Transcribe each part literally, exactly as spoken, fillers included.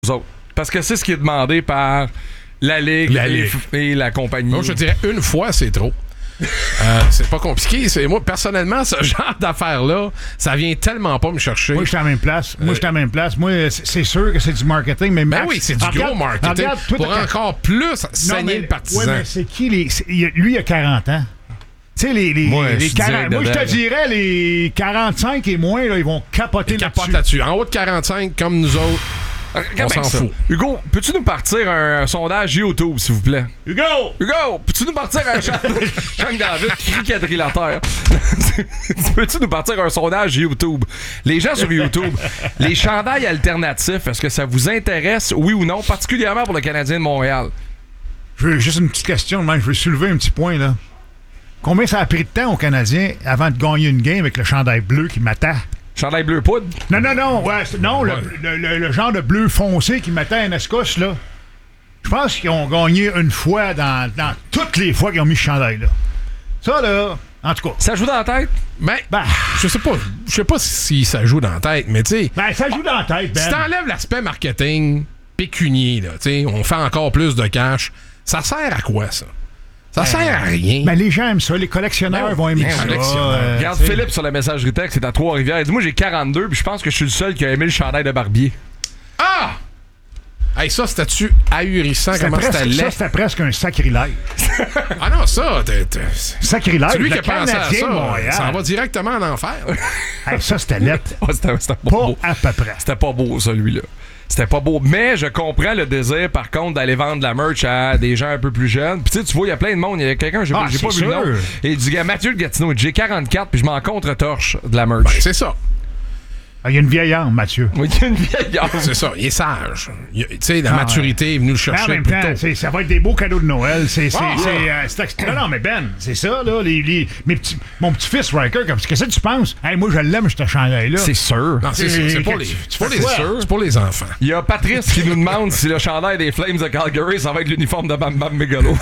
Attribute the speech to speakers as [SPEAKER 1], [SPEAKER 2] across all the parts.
[SPEAKER 1] aux autres. Parce que c'est ce qui est demandé par la Ligue,
[SPEAKER 2] la
[SPEAKER 1] et,
[SPEAKER 2] Ligue.
[SPEAKER 1] et la compagnie.
[SPEAKER 2] Moi, je dirais une fois, c'est trop. euh, c'est pas compliqué. C'est, moi, personnellement, ce genre d'affaires-là, ça vient tellement pas me chercher.
[SPEAKER 3] Moi, je suis à la même place. Moi, je suis à la même place. Moi, c'est, c'est sûr que c'est du marketing, mais Max...
[SPEAKER 2] Ben oui, c'est du
[SPEAKER 3] regarde,
[SPEAKER 2] gros marketing.
[SPEAKER 3] regarde, toi,
[SPEAKER 2] pour
[SPEAKER 3] t'as-
[SPEAKER 2] encore plus saigner
[SPEAKER 3] mais,
[SPEAKER 2] le partisan.
[SPEAKER 3] Oui, mais c'est qui les... c'est- il a- lui, il a quarante ans. Tu sais, les, les,
[SPEAKER 1] Moi,
[SPEAKER 3] les
[SPEAKER 1] je
[SPEAKER 3] quarante
[SPEAKER 1] dirais
[SPEAKER 3] moi, je te
[SPEAKER 1] dedans,
[SPEAKER 3] dirais, les quarante-cinq et moins, là, ils vont capoter
[SPEAKER 2] Il
[SPEAKER 3] là-dessus.
[SPEAKER 2] capote là-dessus. En haut de quarante-cinq, comme nous autres,
[SPEAKER 1] Regarde
[SPEAKER 2] on
[SPEAKER 1] bien
[SPEAKER 2] s'en
[SPEAKER 1] ça.
[SPEAKER 2] fout.
[SPEAKER 1] Hugo, peux-tu nous partir un, un sondage YouTube, s'il vous plaît?
[SPEAKER 3] Hugo!
[SPEAKER 1] Hugo, peux-tu nous partir un sondage... Jean David, crie quadrilatère. Peux-tu nous partir un sondage YouTube? Les gens sur YouTube, les chandails alternatifs, est-ce que ça vous intéresse, oui ou non, particulièrement pour le Canadien de Montréal?
[SPEAKER 3] Je veux juste une petite question, man. Je veux soulever un petit point, là. Combien ça a pris de temps aux Canadiens avant de gagner une game avec le chandail bleu qui m'attend?
[SPEAKER 1] Chandail bleu poudre?
[SPEAKER 3] Non, non, non. Ouais, c'est- non, le, le, le- le genre de bleu foncé qui m'attend à Escosse, là. Je pense qu'ils ont gagné une fois dans, dans toutes les fois qu'ils ont mis ce chandail-là. Ça, là, en tout cas.
[SPEAKER 1] Ça joue dans la tête?
[SPEAKER 2] ben,
[SPEAKER 3] Ben,
[SPEAKER 2] je sais pas. Je sais pas si ça joue dans la tête, mais tu sais,
[SPEAKER 3] ben, ça joue dans la tête, Ben.
[SPEAKER 2] si t'enlèves l'aspect marketing pécunier, là, tu sais, on fait encore plus de cash, ça sert à quoi, ça? Ça sert à rien.
[SPEAKER 3] Ben, les gens aiment ça. Les collectionneurs
[SPEAKER 1] Ben,
[SPEAKER 3] vont aimer
[SPEAKER 1] ben,
[SPEAKER 3] ça.
[SPEAKER 2] collectionneurs.
[SPEAKER 3] euh,
[SPEAKER 1] Regarde
[SPEAKER 3] tu sais.
[SPEAKER 1] Philippe sur la messagerie texte, c'est à Trois-Rivières. Il dit, moi j'ai quarante-deux, puis je pense que je suis le seul qui a aimé le chandail de Barbier.
[SPEAKER 2] Ah! Hey, ça, c'était-tu ahurissant?
[SPEAKER 3] C'était
[SPEAKER 2] Comment c'était
[SPEAKER 3] presque, ça,
[SPEAKER 2] laid?
[SPEAKER 3] c'était presque un sacrilège.
[SPEAKER 2] Ah non, ça, t'es, t'es-
[SPEAKER 3] Sacrilège.
[SPEAKER 2] c'est lui
[SPEAKER 3] le
[SPEAKER 2] qui a pensé à
[SPEAKER 3] Canadien
[SPEAKER 2] ça.
[SPEAKER 3] de Montréal.
[SPEAKER 2] Ça en va directement en enfer.
[SPEAKER 3] Hey, ça, c'était lettre.
[SPEAKER 1] Oh, c'était, c'était pas,
[SPEAKER 3] Pas
[SPEAKER 1] beau.
[SPEAKER 3] à peu près.
[SPEAKER 1] C'était pas beau, celui-là. C'était pas beau. Mais je comprends le désir, par contre, d'aller vendre de la merch à des gens un peu plus jeunes. Puis tu sais, tu vois, il y a plein de monde. Il y a quelqu'un, j'ai,
[SPEAKER 3] Ah,
[SPEAKER 1] pas- j'ai
[SPEAKER 3] c'est
[SPEAKER 1] pas vu le
[SPEAKER 3] sûr.
[SPEAKER 1] nom. Et il dit, gars, Mathieu de Gatineau, j'ai quarante-quatre, puis je m'en contre-torche de la merch.
[SPEAKER 2] Ben, c'est ça.
[SPEAKER 3] Ah, il y a une vieille âme, Mathieu.
[SPEAKER 1] Oui, il y a une vieille âme.
[SPEAKER 2] C'est ça. Il est sage. Il- Tu sais, la
[SPEAKER 3] Ah,
[SPEAKER 2] maturité est venue le
[SPEAKER 3] Mais en
[SPEAKER 2] chercher
[SPEAKER 3] même
[SPEAKER 2] plus
[SPEAKER 3] temps,
[SPEAKER 2] tôt.
[SPEAKER 3] c'est- ça va être des beaux cadeaux de Noël. C'est, c'est,
[SPEAKER 2] Ah,
[SPEAKER 3] c'est,
[SPEAKER 2] ouais.
[SPEAKER 3] euh, c'est ext- non, non, mais Ben, c'est ça, là. Les, les- mes petits, mon petit-fils, Riker, comme, qu'est-ce que tu penses? Hey, moi, je l'aime, ce chandail-là.
[SPEAKER 1] C'est sûr.
[SPEAKER 2] Non, c'est, c'est, c'est pour les,
[SPEAKER 3] Tu
[SPEAKER 2] c'est pour
[SPEAKER 3] fais
[SPEAKER 2] les,
[SPEAKER 3] quoi?
[SPEAKER 2] c'est pour les enfants.
[SPEAKER 1] Il y a Patrice qui nous demande si le chandail des Flames de Calgary, ça va être l'uniforme de Bam Bam Megalo.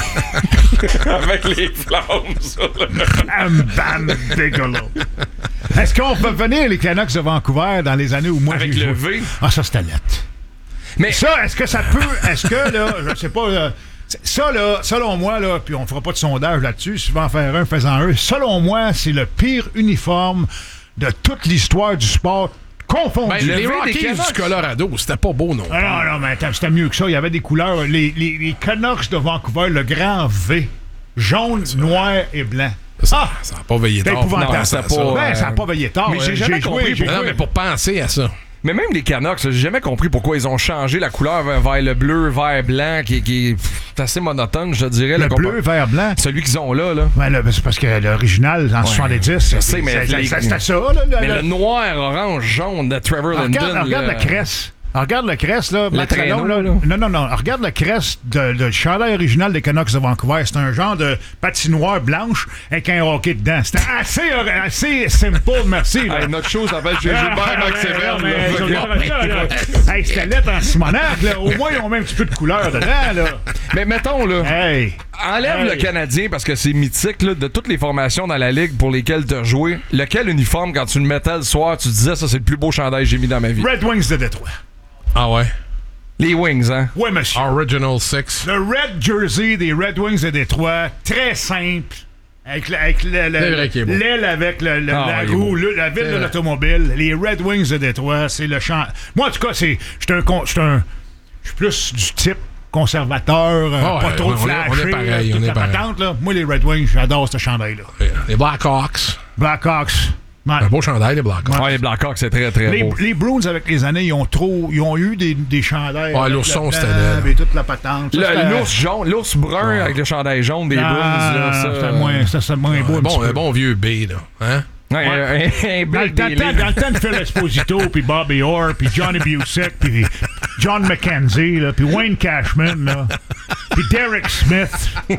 [SPEAKER 1] Avec les flammes sur le...
[SPEAKER 3] Bam, bam, dégueulasse. Est-ce qu'on peut venir les Canucks de Vancouver dans les années où moi
[SPEAKER 1] Avec
[SPEAKER 3] j'ai
[SPEAKER 1] le
[SPEAKER 3] joué?
[SPEAKER 1] V.
[SPEAKER 3] Ah, ça, c'était lettre.
[SPEAKER 1] Mais
[SPEAKER 3] Ça, est-ce que ça peut... Est-ce que, là, je sais pas... là, c'est- ça, là, selon moi, là, puis on fera pas de sondage là-dessus, si tu veux en faire un, fais-en un. Selon moi, c'est le pire uniforme de toute l'histoire du sport confondu.
[SPEAKER 2] Ben, les
[SPEAKER 1] V des
[SPEAKER 2] Rockies
[SPEAKER 1] Canucks.
[SPEAKER 2] du Colorado, c'était pas beau non.
[SPEAKER 3] Ah non, non, mais attends, c'était mieux que ça. Il y avait des couleurs. Les, les, les Canucks de Vancouver, le grand V, jaune, noir et blanc.
[SPEAKER 2] Ça, ça a pas veillé
[SPEAKER 3] C'est
[SPEAKER 2] tard.
[SPEAKER 3] épouvantable.
[SPEAKER 1] Non, ça a
[SPEAKER 2] ça.
[SPEAKER 1] pas-
[SPEAKER 3] Ben, ça n'a pas veillé tard.
[SPEAKER 1] Mais j'ai
[SPEAKER 3] Euh,
[SPEAKER 1] jamais compris
[SPEAKER 3] joué, j'ai
[SPEAKER 2] Non,
[SPEAKER 3] joué.
[SPEAKER 2] mais pour penser à ça.
[SPEAKER 1] Mais même les Canucks, j'ai jamais compris pourquoi ils ont changé la couleur vers, vers le bleu, vert, blanc, qui, qui est pff, assez monotone, je dirais.
[SPEAKER 3] Le
[SPEAKER 1] là,
[SPEAKER 3] bleu,
[SPEAKER 1] compa-
[SPEAKER 3] vert, blanc.
[SPEAKER 1] Celui qu'ils ont là, là.
[SPEAKER 3] Ouais, là, c'est parce que l'original, en soixante-dix,
[SPEAKER 1] je sais, mais
[SPEAKER 3] c'est-
[SPEAKER 1] les-
[SPEAKER 3] c'est- c'était ça. Là, là,
[SPEAKER 1] Mais
[SPEAKER 3] là.
[SPEAKER 1] le noir, orange, jaune de Trevor
[SPEAKER 3] Ah,
[SPEAKER 1] Linden.
[SPEAKER 3] regarde, regarde
[SPEAKER 1] là.
[SPEAKER 3] la cresse. Ah, regarde le crest, là. Max
[SPEAKER 1] traîneau,
[SPEAKER 3] Lalonde,
[SPEAKER 1] là.
[SPEAKER 3] Non, non, non. Regarde le crest de, de chandail original des Canucks de Vancouver. C'est un genre de patinoire blanche avec un hockey dedans. C'était assez, assez simple, merci. Là.
[SPEAKER 1] Hey, notre show s'appelle G.
[SPEAKER 3] Ah,
[SPEAKER 1] Gilbert Max
[SPEAKER 3] ouais,
[SPEAKER 1] Séverne,
[SPEAKER 3] ouais,
[SPEAKER 1] là.
[SPEAKER 3] mais, regarde ça, là. Hey, c'était lettre en Simonac, là. Au moins, ils ont même un petit peu de couleur dedans, là.
[SPEAKER 1] Mais mettons, là,
[SPEAKER 3] Hey.
[SPEAKER 1] enlève
[SPEAKER 3] Hey.
[SPEAKER 1] le Canadien parce que c'est mythique, là, de toutes les formations dans la ligue pour lesquelles tu as joué. Lequel uniforme, quand tu le mettais le soir, tu disais, ça, c'est le plus beau chandail que j'ai mis dans ma vie?
[SPEAKER 3] Red Wings de Détroit.
[SPEAKER 2] Ah ouais.
[SPEAKER 1] Les Wings, hein?
[SPEAKER 3] Ouais, monsieur.
[SPEAKER 2] Original Six.
[SPEAKER 3] Le Red Jersey des Red Wings de Détroit, très simple. Avec, le- avec le- le-
[SPEAKER 2] C'est vrai qu'il est beau.
[SPEAKER 3] l'aile avec le, le-
[SPEAKER 1] Ah,
[SPEAKER 3] la
[SPEAKER 1] il est
[SPEAKER 3] roue,
[SPEAKER 1] beau.
[SPEAKER 3] le- la ville
[SPEAKER 2] C'est
[SPEAKER 3] de
[SPEAKER 2] vrai.
[SPEAKER 3] l'automobile. Les Red Wings de Détroit, c'est le champ. Moi, en tout cas, c'est. Je suis un. con- j'suis un- j'suis plus du type conservateur, euh,
[SPEAKER 2] Ah
[SPEAKER 3] pas
[SPEAKER 2] ouais,
[SPEAKER 3] trop
[SPEAKER 2] on est-
[SPEAKER 3] flashé.
[SPEAKER 2] on est pareil,
[SPEAKER 3] là, toute
[SPEAKER 2] on est
[SPEAKER 3] la
[SPEAKER 2] pareil.
[SPEAKER 3] patente, là. Moi, les Red Wings, j'adore ce chandail-là.
[SPEAKER 2] Les Blackhawks.
[SPEAKER 3] Blackhawks. Ouais.
[SPEAKER 2] Un beau chandail, les Blackhawks.
[SPEAKER 1] Ouais, les Blackhawks, c'est très, très
[SPEAKER 3] Les,
[SPEAKER 1] beau.
[SPEAKER 3] les Bruins, avec les années, ils ont trop. Ils ont eu des, des chandails.
[SPEAKER 2] Ouais,
[SPEAKER 3] avec
[SPEAKER 2] l'ourson,
[SPEAKER 3] le
[SPEAKER 2] c'était
[SPEAKER 3] blanc,
[SPEAKER 2] laid, là.
[SPEAKER 3] Et toute la patente. Ça,
[SPEAKER 1] Le-
[SPEAKER 3] c'était-
[SPEAKER 1] L'ours jaune, l'ours brun avec le chandail jaune des Bruins, là,
[SPEAKER 3] Ah,
[SPEAKER 1] ça.
[SPEAKER 3] c'était moins, ça, c'est moins beau.
[SPEAKER 2] Un
[SPEAKER 3] un petit
[SPEAKER 2] bon,
[SPEAKER 3] peu.
[SPEAKER 2] un bon vieux B, là. Hein?
[SPEAKER 1] Ouais, un- un
[SPEAKER 3] Dans le,
[SPEAKER 1] Bill
[SPEAKER 3] temps,
[SPEAKER 1] Daly.
[SPEAKER 3] dans le temps de Phil Esposito, puis Bobby Orr, puis Johnny Busick, puis John McKenzie, là, puis Wayne Cashman, là, puis Derek Smith,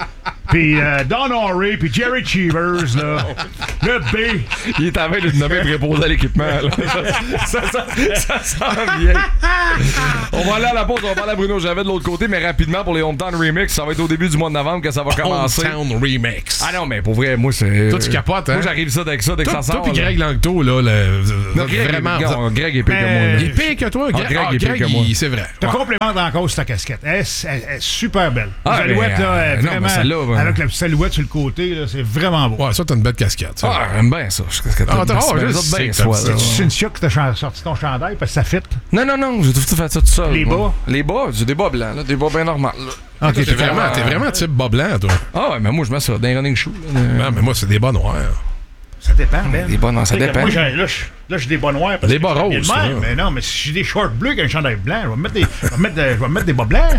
[SPEAKER 3] puis euh, Don Horry, puis Jerry Cheevers, là. Le B.
[SPEAKER 1] Il est en train de te nommer pour répondre à l'équipement. Là. Ça, ça, ça, ça sent bien. On va aller à la pause, on va parler à Bruno Gervais de l'autre côté, mais rapidement pour les Hometown Remix, ça va être au début du mois de novembre que ça va commencer.
[SPEAKER 2] Hometown Remix.
[SPEAKER 1] Ah non, mais pour vrai, moi, c'est...
[SPEAKER 2] Toi, tu capotes, hein?
[SPEAKER 1] Moi, j'arrive ça avec ça dès que ça sort.
[SPEAKER 2] Toi, puis Greg Langto, là, le,
[SPEAKER 1] non, Greg,
[SPEAKER 2] vraiment...
[SPEAKER 1] Non, Greg est pire que moi. Là.
[SPEAKER 2] Il est pire que toi, Greg.
[SPEAKER 1] Ah, Greg
[SPEAKER 2] ah,
[SPEAKER 1] est pire
[SPEAKER 2] Greg,
[SPEAKER 1] que moi.
[SPEAKER 2] il, c'est vrai.
[SPEAKER 3] Te
[SPEAKER 2] Ouais.
[SPEAKER 3] complémente encore sur ta casquette. Elle, elle, elle est super belle.
[SPEAKER 1] Ah,
[SPEAKER 3] La silhouette,
[SPEAKER 1] mais,
[SPEAKER 3] là,
[SPEAKER 1] euh,
[SPEAKER 3] est
[SPEAKER 1] non,
[SPEAKER 3] vraiment...
[SPEAKER 1] mais celle-là, ben...
[SPEAKER 3] Avec la petite silhouette sur le côté, là, c'est vraiment beau.
[SPEAKER 2] Ouais, ça, t'as une belle casquette. Ça.
[SPEAKER 1] Ah, j'aime bien ça. Je que
[SPEAKER 2] Ah, t'as
[SPEAKER 1] bien,
[SPEAKER 2] je
[SPEAKER 1] ça
[SPEAKER 2] sais
[SPEAKER 1] bien
[SPEAKER 2] que
[SPEAKER 1] soit,
[SPEAKER 2] t'aimes ça.
[SPEAKER 1] là.
[SPEAKER 3] C'est Cynthia qui t'a sorti ton chandail parce que ça fit.
[SPEAKER 1] Non, non, non, j'ai tout fait ça tout seul.
[SPEAKER 3] Les
[SPEAKER 1] moi.
[SPEAKER 3] bas?
[SPEAKER 1] Les bas, j'ai des bas blancs, là, des bas bien normaux. Là.
[SPEAKER 3] Ok,
[SPEAKER 2] T'es
[SPEAKER 3] t'es
[SPEAKER 2] vraiment,
[SPEAKER 3] vraiment...
[SPEAKER 2] t'es vraiment type bas blanc, toi.
[SPEAKER 1] Ah ouais, mais moi, je mets ça dans les running shoes. Là.
[SPEAKER 2] Non, mais moi, c'est des bas noirs.
[SPEAKER 3] Ça dépend, Ben.
[SPEAKER 1] Les bas, non, ça
[SPEAKER 3] Tu sais,
[SPEAKER 1] dépend.
[SPEAKER 3] Moi, j'ai- là, je- là, j'ai des bas noirs. parce
[SPEAKER 2] Les
[SPEAKER 3] que
[SPEAKER 2] bas
[SPEAKER 3] je suis
[SPEAKER 2] roses,
[SPEAKER 3] de même.
[SPEAKER 2] ça.
[SPEAKER 3] Mais non, mais si j'ai des shorts bleus avec un chandail blanc, je vais me mettre des, je vais me mettre de- je vais me mettre des bas blancs.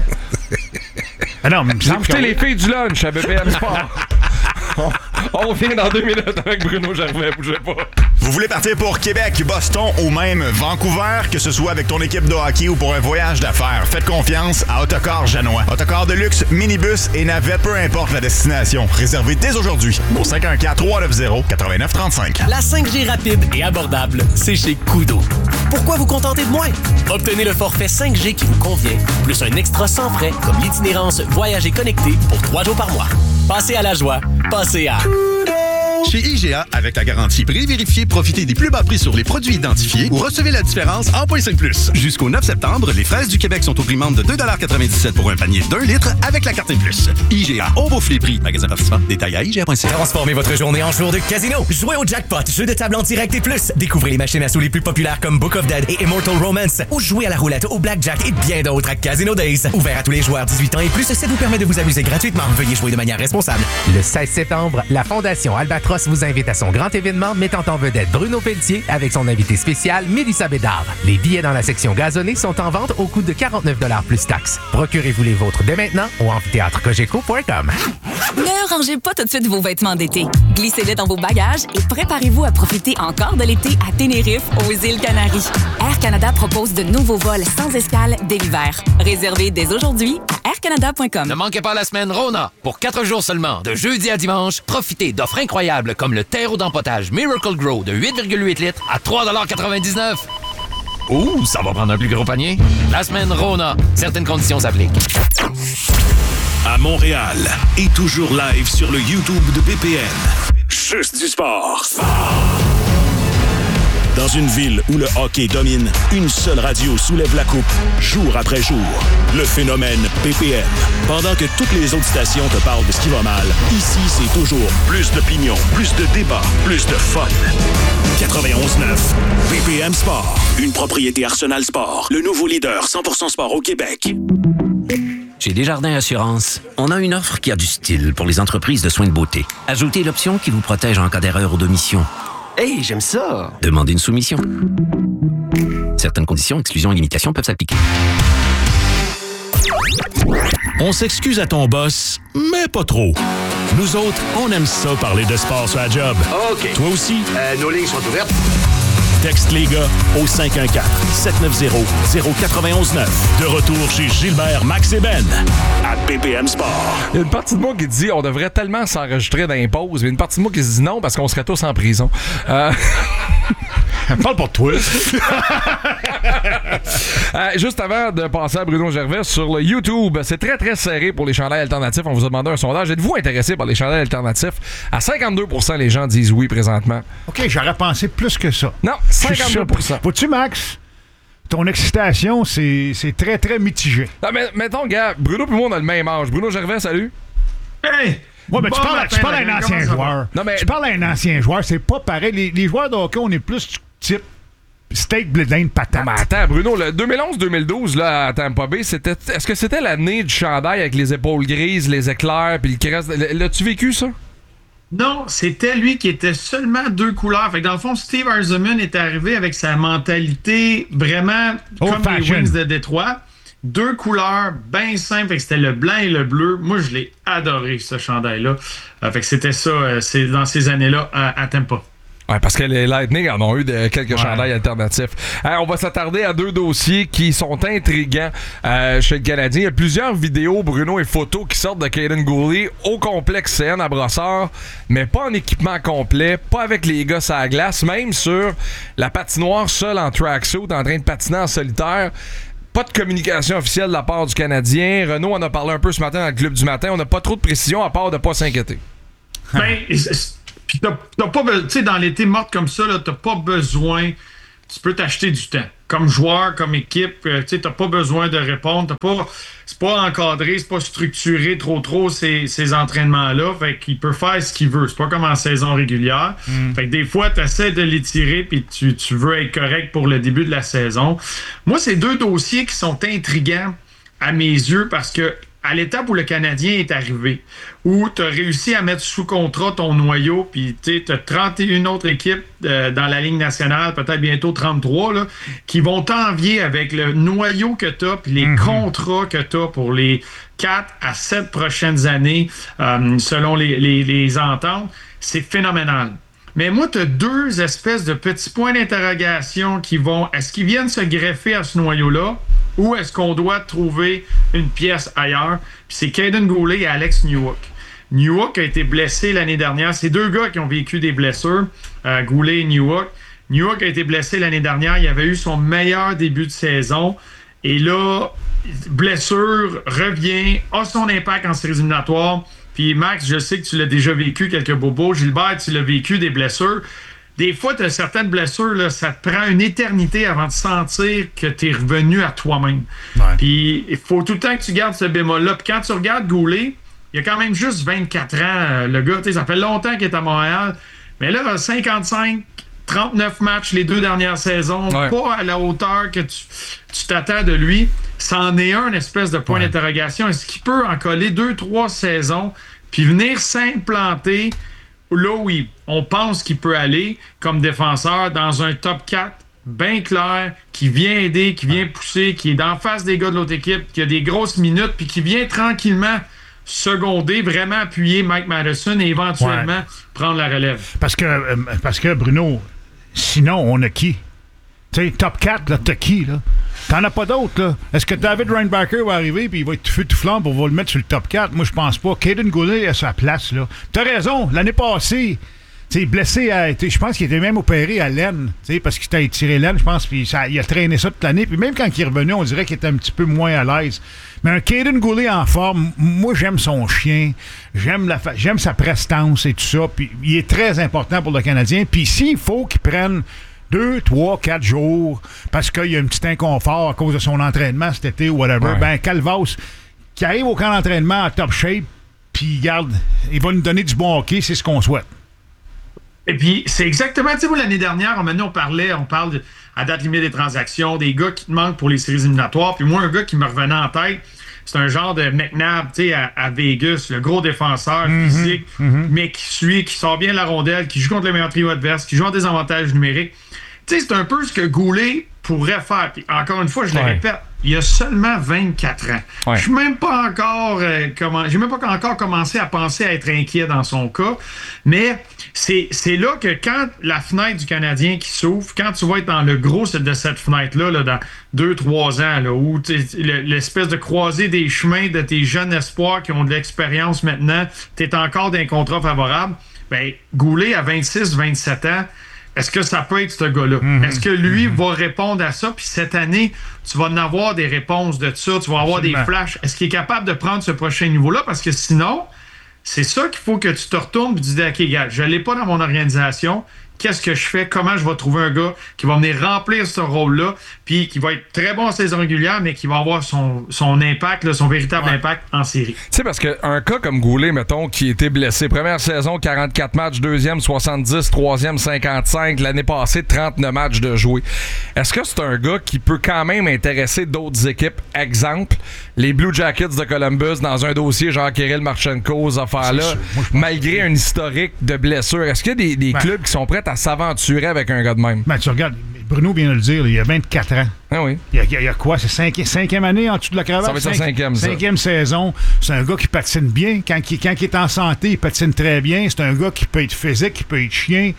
[SPEAKER 3] Ah non, mais il me
[SPEAKER 1] Vous
[SPEAKER 3] semble
[SPEAKER 1] écoutez
[SPEAKER 3] que-
[SPEAKER 1] les filles du lunch à B P M Sport. on, on revient dans deux minutes avec Bruno Gervais, bougez pas.
[SPEAKER 4] Vous voulez partir pour Québec, Boston ou même Vancouver, que ce soit avec ton équipe de hockey ou pour un voyage d'affaires, faites confiance à Autocar Janois. Autocar de luxe, minibus et navette, peu importe la destination. Réservez dès aujourd'hui au cinq un quatre, trois neuf zéro, neuf neuf trois cinq.
[SPEAKER 5] La cinq G rapide et abordable, c'est chez Kudo. Pourquoi vous contenter de moins? Obtenez le forfait cinq G qui vous convient, plus un extra sans frais, comme l'itinérance Voyager connecté pour trois jours par mois. Passez à la joie, passez à...
[SPEAKER 6] Chez I G A, avec la garantie prix vérifiée, profitez des plus bas prix sur les produits identifiés ou recevez la différence en point cinq plus. Jusqu'au neuf septembre, les fraises du Québec sont au prix membre de deux quatre-vingt-dix-sept pour un panier d'un litre avec la carte plus. I G A, on vaut les prix. Magasin participant, détail à I G A point C A.
[SPEAKER 5] Transformez votre journée en jour de casino. Jouez au jackpot, jeu de table en direct et plus. Découvrez les machines à sous les plus populaires comme Book of Dead et Immortal Romance. Ou jouez à la roulette, au blackjack et bien d'autres à Casino Days. Ouvert à tous les joueurs dix-huit ans et plus, ça vous permet de vous amuser gratuitement. Veuillez jouer de manière responsable.
[SPEAKER 7] Le seize septembre, la Fondation Albatros vous invite à son grand événement mettant en vedette Bruno Pelletier avec son invité spécial Mélissa Bédard. Les billets dans la section gazonnée sont en vente au coût de quarante-neuf dollars plus taxes. Procurez-vous les vôtres dès maintenant au amphithéâtre cogeco point com.
[SPEAKER 8] Ne rangez pas tout de suite vos vêtements d'été. Glissez-les dans vos bagages et préparez-vous à profiter encore de l'été à Tenerife, aux îles Canaries. Air Canada propose de nouveaux vols sans escale dès l'hiver. Réservez dès aujourd'hui à air canada point com.
[SPEAKER 9] Ne manquez pas la semaine Rona. Pour quatre jours seulement, de jeudi à dimanche, profitez d'offres incroyables comme le terreau d'empotage Miracle Grow de huit virgule huit litres à trois quatre-vingt-dix-neuf. Ouh, ça va prendre un plus gros panier. La semaine Rona. Certaines conditions s'appliquent.
[SPEAKER 10] À Montréal et toujours live sur le YouTube de B P M. Juste du sport. Dans une ville où le hockey domine, une seule radio soulève la coupe, jour après jour. Le phénomène B P M. Pendant que toutes les autres stations te parlent de ce qui va mal, ici, c'est toujours plus d'opinion, plus de débats, plus de fun. quatre-vingt-onze neuf B P M Sport. Une propriété Arsenal Sport. Le nouveau leader cent pour cent sport au Québec.
[SPEAKER 11] Chez Desjardins Assurance, on a une offre qui a du style pour les entreprises de soins de beauté. Ajoutez l'option qui vous protège en cas d'erreur ou d'omission.
[SPEAKER 5] Hey, j'aime ça!
[SPEAKER 11] Demandez une soumission. Certaines conditions, exclusions et limitations peuvent s'appliquer.
[SPEAKER 10] On s'excuse à ton boss, mais pas trop. Nous autres, on aime ça parler de sport sur la job.
[SPEAKER 5] OK.
[SPEAKER 10] Toi aussi?
[SPEAKER 5] Euh, nos lignes sont ouvertes.
[SPEAKER 10] Texte les gars au cinq un quatre, sept neuf zéro, zéro neuf un neuf. De retour chez Gilbert, Max et Ben à B P M Sport.
[SPEAKER 1] Il y a une partie de moi qui dit on devrait tellement s'enregistrer dans les pauses, mais une partie de moi qui se dit non parce qu'on serait tous en prison. Euh...
[SPEAKER 3] Parle pour toi.
[SPEAKER 1] euh, juste avant de passer à Bruno Gervais sur le YouTube, c'est très très serré pour les chandails alternatifs. On vous a demandé un sondage. Êtes-vous intéressé par les chandails alternatifs? À cinquante-deux pour cent, les gens disent oui présentement.
[SPEAKER 3] OK, j'aurais pensé plus que ça.
[SPEAKER 1] Non, cinquante-deux pour cent.
[SPEAKER 3] Vois-tu, Max? Ton excitation, c'est, c'est très, très mitigé.
[SPEAKER 1] Non, mais mettons, gars, Bruno et moi, on a le même âge. Bruno Gervais, salut.
[SPEAKER 12] Hey!
[SPEAKER 3] Ouais, mais
[SPEAKER 12] bon
[SPEAKER 3] tu parles,
[SPEAKER 12] matin,
[SPEAKER 3] tu parles à
[SPEAKER 12] la
[SPEAKER 3] un
[SPEAKER 12] gang,
[SPEAKER 3] ancien
[SPEAKER 12] comment ça
[SPEAKER 3] joueur.
[SPEAKER 12] va?
[SPEAKER 1] Non, mais-
[SPEAKER 3] Tu parles à un ancien joueur, c'est pas pareil. Les, les joueurs de hockey, on est plus du type steak, blé d'Inde, patate.
[SPEAKER 1] Non, mais attends, Bruno, le deux mille onze deux mille douze, là, à Tampa Bay, c'était, est-ce que c'était l'année du chandail avec les épaules grises, les éclairs, puis le crest? L'as-tu vécu, ça?
[SPEAKER 12] Non, c'était lui qui était seulement deux couleurs. Fait que dans le fond, Steve Yzerman est arrivé avec sa mentalité vraiment
[SPEAKER 3] Old
[SPEAKER 12] comme
[SPEAKER 3] fashion.
[SPEAKER 12] les Wings de Détroit. Deux couleurs bien simples. Fait que c'était le blanc et le bleu. Moi, je l'ai adoré, ce chandail-là. Euh, fait que c'était ça, euh, c'est dans ces années-là à, à Tampa.
[SPEAKER 1] Oui, parce que les Lightning en ont eu de, quelques
[SPEAKER 3] ouais.
[SPEAKER 1] chandails alternatifs. Euh, on va s'attarder à deux dossiers qui sont intriguants euh, chez le Canadien. Il y a plusieurs vidéos, Bruno, et photos qui sortent de Kaiden Guhle au complexe C N à Brossard, mais pas en équipement complet, pas avec les gars à la glace, même sur la patinoire seul en tracksuit, en train de patiner en solitaire. Pas de communication officielle de la part du Canadien. Renaud en a parlé un peu ce matin dans le Club du matin. On n'a pas trop de précision à part de pas s'inquiéter.
[SPEAKER 12] Ben, puis t'as, t'as pas besoin, tu sais, dans l'été morte comme ça, là, t'as pas besoin, tu peux t'acheter du temps. Comme joueur, comme équipe, tu sais, t'as pas besoin de répondre, t'as pas, c'est pas encadré, c'est pas structuré trop trop ces, ces entraînements-là, fait qu'il peut faire ce qu'il veut, c'est pas comme en saison régulière. Mm. Fait que des fois, t'essaies de l'étirer puis tu, tu veux être correct pour le début de la saison. Moi, c'est deux dossiers qui sont intriguants à mes yeux parce que à l'étape où le Canadien est arrivé, où tu as réussi à mettre sous contrat ton noyau, puis tu as trente et une autres équipes euh, dans la Ligue nationale, peut-être bientôt trente-trois, là, qui vont t'envier avec le noyau que tu as, puis les mm-hmm. contrats que tu as pour les quatre à sept prochaines années, euh, selon les, les, les ententes. C'est phénoménal. Mais moi, tu as deux espèces de petits points d'interrogation qui vont... Est-ce qu'ils viennent se greffer à ce noyau-là? Ou est-ce qu'on doit trouver une pièce ailleurs? Puis c'est Kaiden Guhle et Alex Newhook. Newhook a été blessé l'année dernière. C'est deux gars qui ont vécu des blessures, euh, Guhle et Newhook. Newhook a été blessé l'année dernière. Il avait eu son meilleur début de saison. Et là, blessure, revient, a son impact en séries éliminatoires. Puis Max, je sais que tu l'as déjà vécu, quelques bobos. Gilbert, tu l'as vécu, des blessures. Des fois, tu as certaines blessures, là, ça te prend une éternité avant de sentir que tu es revenu à toi-même. Ouais. Puis il faut tout le temps que tu gardes ce bémol-là. Puis quand tu regardes Guhle, il a quand même juste vingt-quatre ans, le gars. Ça fait longtemps qu'il est à Montréal. Mais là, cinquante-cinq, trente-neuf matchs les deux dernières saisons, ouais. pas à la hauteur que tu, tu t'attends de lui. C'en est un espèce de point ouais. d'interrogation. Est-ce qu'il peut en coller deux, trois saisons puis venir s'implanter là où il, on pense qu'il peut aller comme défenseur dans un top quatre bien clair, qui vient aider, qui vient pousser, qui est d'en face des gars de l'autre équipe, qui a des grosses minutes, puis qui vient tranquillement seconder, vraiment appuyer Mike Matheson et éventuellement ouais. prendre la relève.
[SPEAKER 3] Parce que, euh, parce que Bruno, sinon, on a qui? Tu sais, top quatre, là, t'as qui, là? T'en as pas d'autres, là. Est-ce que David Reinbacher va arriver puis il va être tout feu tout flambe pour le mettre sur le top quatre? Moi, je pense pas. Kaiden Guhle a sa place, là. T'as raison, l'année passée, tu sais, blessé à... Je pense qu'il était même opéré à l'aine, tu sais, parce qu'il t'a étiré l'aine, je pense, puis il a traîné ça toute l'année. Puis même quand il est revenu, on dirait qu'il était un petit peu moins à l'aise. Mais un Kaiden Guhle en forme, moi, j'aime son chien, j'aime la fa... j'aime sa prestance et tout ça, puis il est très important pour le Canadien. Puis s'il faut qu'il prenne deux, trois, quatre jours, parce qu'il y a un petit inconfort à cause de son entraînement cet été ou whatever, ouais. ben Calvas, qui arrive au camp d'entraînement en top shape, puis garde, il va nous donner du bon hockey, c'est ce qu'on souhaite.
[SPEAKER 12] Et puis, c'est exactement, tu sais, vous, l'année dernière, maintenant, on parlait, on parle de, à date limite des transactions, des gars qui te manquent pour les séries éliminatoires, puis moi, un gars qui me revenait en tête, c'est un genre de McNabb, tu sais, à, à Vegas, le gros défenseur mm-hmm, physique, mm-hmm. mais qui suit, qui sort bien la rondelle, qui joue contre le meilleur trio adverse, qui joue en désavantage numérique. Tu sais, c'est un peu ce que Guhle pourrait faire. Puis encore une fois, je le ouais. répète, il a seulement vingt-quatre ans. Ouais. Je suis même pas encore euh, comment, j'ai même pas encore commencé à penser à être inquiet dans son cas. Mais c'est, c'est là que quand la fenêtre du Canadien qui s'ouvre, quand tu vas être dans le gros de cette fenêtre-là, là, dans deux, trois ans, là, où l'espèce de croisée des chemins de tes jeunes espoirs qui ont de l'expérience maintenant, tu es encore d'un contrat favorable, ben Guhle à vingt-six, vingt-sept ans, est-ce que ça peut être ce gars-là? Mm-hmm. Est-ce que lui mm-hmm. va répondre à ça? Puis cette année, tu vas en avoir des réponses de ça, tu vas avoir Absolument. Des flashs. Est-ce qu'il est capable de prendre ce prochain niveau-là? Parce que sinon, c'est ça qu'il faut que tu te retournes et tu dis, OK, gars, je ne l'ai pas dans mon organisation. Qu'est-ce que je fais? Comment je vais trouver un gars qui va venir remplir ce rôle-là, puis qui va être très bon en saison régulière, mais qui va avoir son, son impact, là, son véritable ouais. impact en série.
[SPEAKER 1] Tu sais, parce qu'un cas comme Guhle, mettons, qui était blessé, première saison, quarante-quatre matchs, deuxième, soixante-dix, troisième, cinquante-cinq, l'année passée, trente-neuf matchs de jouer. Est-ce que c'est un gars qui peut quand même intéresser d'autres équipes? Exemple, les Blue Jackets de Columbus dans un dossier genre Kirill Marchenko, ces affaires-là, malgré un historique de blessures. Est-ce qu'il y a des, des ben. clubs qui sont prêts à s'aventurer avec un gars de même?
[SPEAKER 3] Ben, tu regardes, Bruno vient de le dire, il y a vingt-quatre ans.
[SPEAKER 1] Ah oui.
[SPEAKER 3] Il y a, il y a quoi? C'est cinqui, cinquième année en dessous de la cravate?
[SPEAKER 1] Ça va être sa cinquième, ça.
[SPEAKER 3] Cinquième saison. C'est un gars qui patine bien. Quand il, quand il est en santé, il patine très bien. C'est un gars qui peut être physique, qui peut être chien.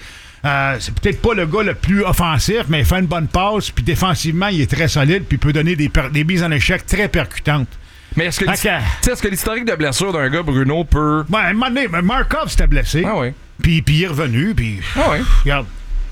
[SPEAKER 3] Euh, c'est peut-être pas le gars le plus offensif, mais il fait une bonne passe, puis défensivement, il est très solide, puis il peut donner des, per- des mises en échec très percutantes.
[SPEAKER 1] Mais est-ce que,
[SPEAKER 3] okay.
[SPEAKER 1] est-ce que l'historique de blessure d'un gars, Bruno, peut...
[SPEAKER 3] Ouais, à un moment donné, Markov s'était blessé.
[SPEAKER 1] Ah oui.
[SPEAKER 3] Puis, puis il est revenu, puis...
[SPEAKER 1] Ah oui.
[SPEAKER 3] Regarde.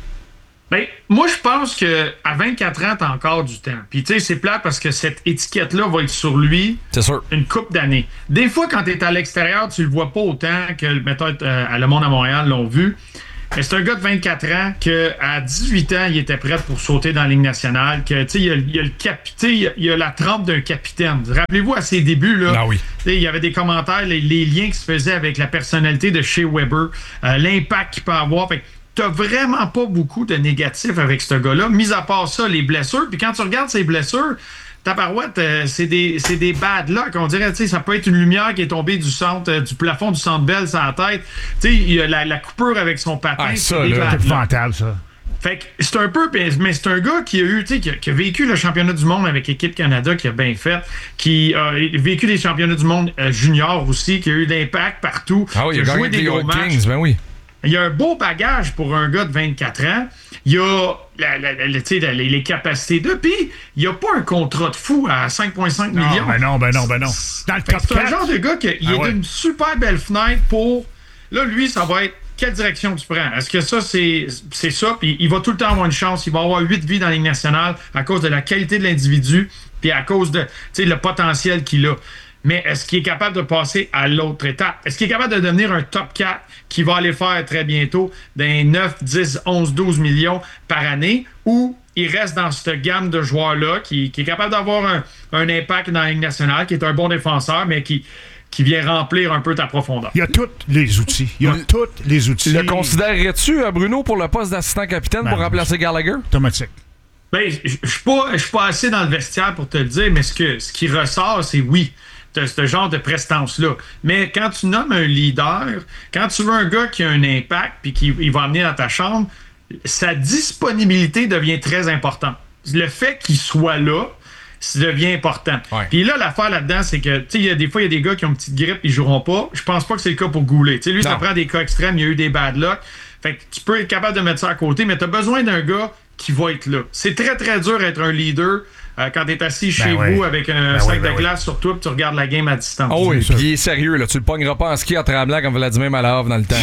[SPEAKER 12] Ben, moi, je pense qu'à vingt-quatre ans, t'as encore du temps. Puis, tu sais, c'est plate parce que cette étiquette-là va être sur lui
[SPEAKER 1] c'est sûr.
[SPEAKER 12] Une couple d'années. Des fois, quand t'es à l'extérieur, tu le vois pas autant que, mettons, euh, à Le Monde à Montréal l'ont vu. Mais c'est un gars de vingt-quatre ans qu'à dix-huit ans, il était prêt pour sauter dans la Ligue nationale. Que, tu sais, il y a, il y a le capi- il y a, il y a la trempe d'un capitaine. Rappelez-vous, à ses débuts, là,
[SPEAKER 2] ah oui.
[SPEAKER 12] il y avait des commentaires, les, les liens qui se faisaient avec la personnalité de Shea Weber, euh, l'impact qu'il peut avoir. Fait que t'as vraiment pas beaucoup de négatifs avec ce gars-là, mis à part ça, les blessures. Puis quand tu regardes ses blessures, ta parouette, euh, c'est des, c'est des bad luck. On dirait, tu sais, ça peut être une lumière qui est tombée du centre, euh, du plafond du Centre Bell sur la tête. Tu sais, il y a la, la coupure avec son patin.
[SPEAKER 1] Ah, ça,
[SPEAKER 12] c'est
[SPEAKER 1] là,
[SPEAKER 3] c'est épouvantable, ça.
[SPEAKER 12] Fait que c'est un peu, mais c'est un gars qui a eu, tu sais, qui, qui a vécu le championnat du monde avec l'équipe Canada, qui a bien fait, qui a vécu les championnats du monde euh, junior aussi, qui a eu l'impact partout.
[SPEAKER 1] Ah oui,
[SPEAKER 12] qui
[SPEAKER 1] il a
[SPEAKER 12] joué
[SPEAKER 1] gagné
[SPEAKER 12] des
[SPEAKER 1] avec les
[SPEAKER 12] gros
[SPEAKER 1] Old
[SPEAKER 12] matchs.
[SPEAKER 1] Kings, ben oui.
[SPEAKER 12] Il y a un beau bagage pour un gars de vingt-quatre ans. Il y a la, la, la, la, les, les capacités de. Puis, il n'y a pas un contrat de fou à cinq virgule cinq
[SPEAKER 3] non,
[SPEAKER 12] millions.
[SPEAKER 3] Ben non, ben non, ben non. Dans le top
[SPEAKER 12] C'est
[SPEAKER 3] quatre.
[SPEAKER 12] un genre de gars qui
[SPEAKER 3] ah
[SPEAKER 12] est
[SPEAKER 3] ouais.
[SPEAKER 12] d'une super belle fenêtre pour. Là, lui, ça va être quelle direction tu prends. Est-ce que ça, c'est, c'est ça? Puis, il va tout le temps avoir une chance. Il va avoir huit vies dans la Ligue nationale à cause de la qualité de l'individu, puis à cause de le potentiel qu'il a. Mais est-ce qu'il est capable de passer à l'autre étape? Est-ce qu'il est capable de devenir un top quatre qui va aller faire très bientôt des neuf, dix, onze, douze millions par année, ou il reste dans cette gamme de joueurs-là qui, qui est capable d'avoir un, un impact dans la Ligue nationale, qui est un bon défenseur, mais qui, qui vient remplir un peu ta profondeur?
[SPEAKER 3] Il y a tous les outils. Il y a tous les outils.
[SPEAKER 1] Le considérerais-tu, Bruno, pour le poste d'assistant capitaine
[SPEAKER 3] ben,
[SPEAKER 1] pour remplacer Gallagher?
[SPEAKER 3] Automatique.
[SPEAKER 12] Ben, je ne suis pas, pas assez dans le vestiaire pour te le dire, mais ce, que, ce qui ressort, c'est oui. De ce genre de prestance-là. Mais quand tu nommes un leader, quand tu veux un gars qui a un impact puis qui il va amener dans ta chambre, sa disponibilité devient très importante. Le fait qu'il soit là, ça devient important.
[SPEAKER 1] Ouais.
[SPEAKER 12] Puis là, l'affaire là-dedans, c'est que, tu sais, il y a des fois, il y a des gars qui ont une petite grippe, ils joueront pas. Je pense pas que c'est le cas pour Goulet. Tu sais, lui, non. Ça prend des cas extrêmes, il y a eu des bad luck. Fait que tu peux être capable de mettre ça à côté, mais tu as besoin d'un gars qui va être là. C'est très, très dur d'être un leader euh, quand tu es assis chez
[SPEAKER 3] ben
[SPEAKER 12] vous
[SPEAKER 3] oui.
[SPEAKER 12] avec un
[SPEAKER 3] ben
[SPEAKER 12] sac
[SPEAKER 3] oui,
[SPEAKER 12] de
[SPEAKER 3] ben
[SPEAKER 12] glace oui. sur toi et tu regardes la game à distance.
[SPEAKER 1] Oh oui, puis il est sérieux, là. Tu le pogneras pas en ski en tremblant comme Vladimir Malahov dans le temps.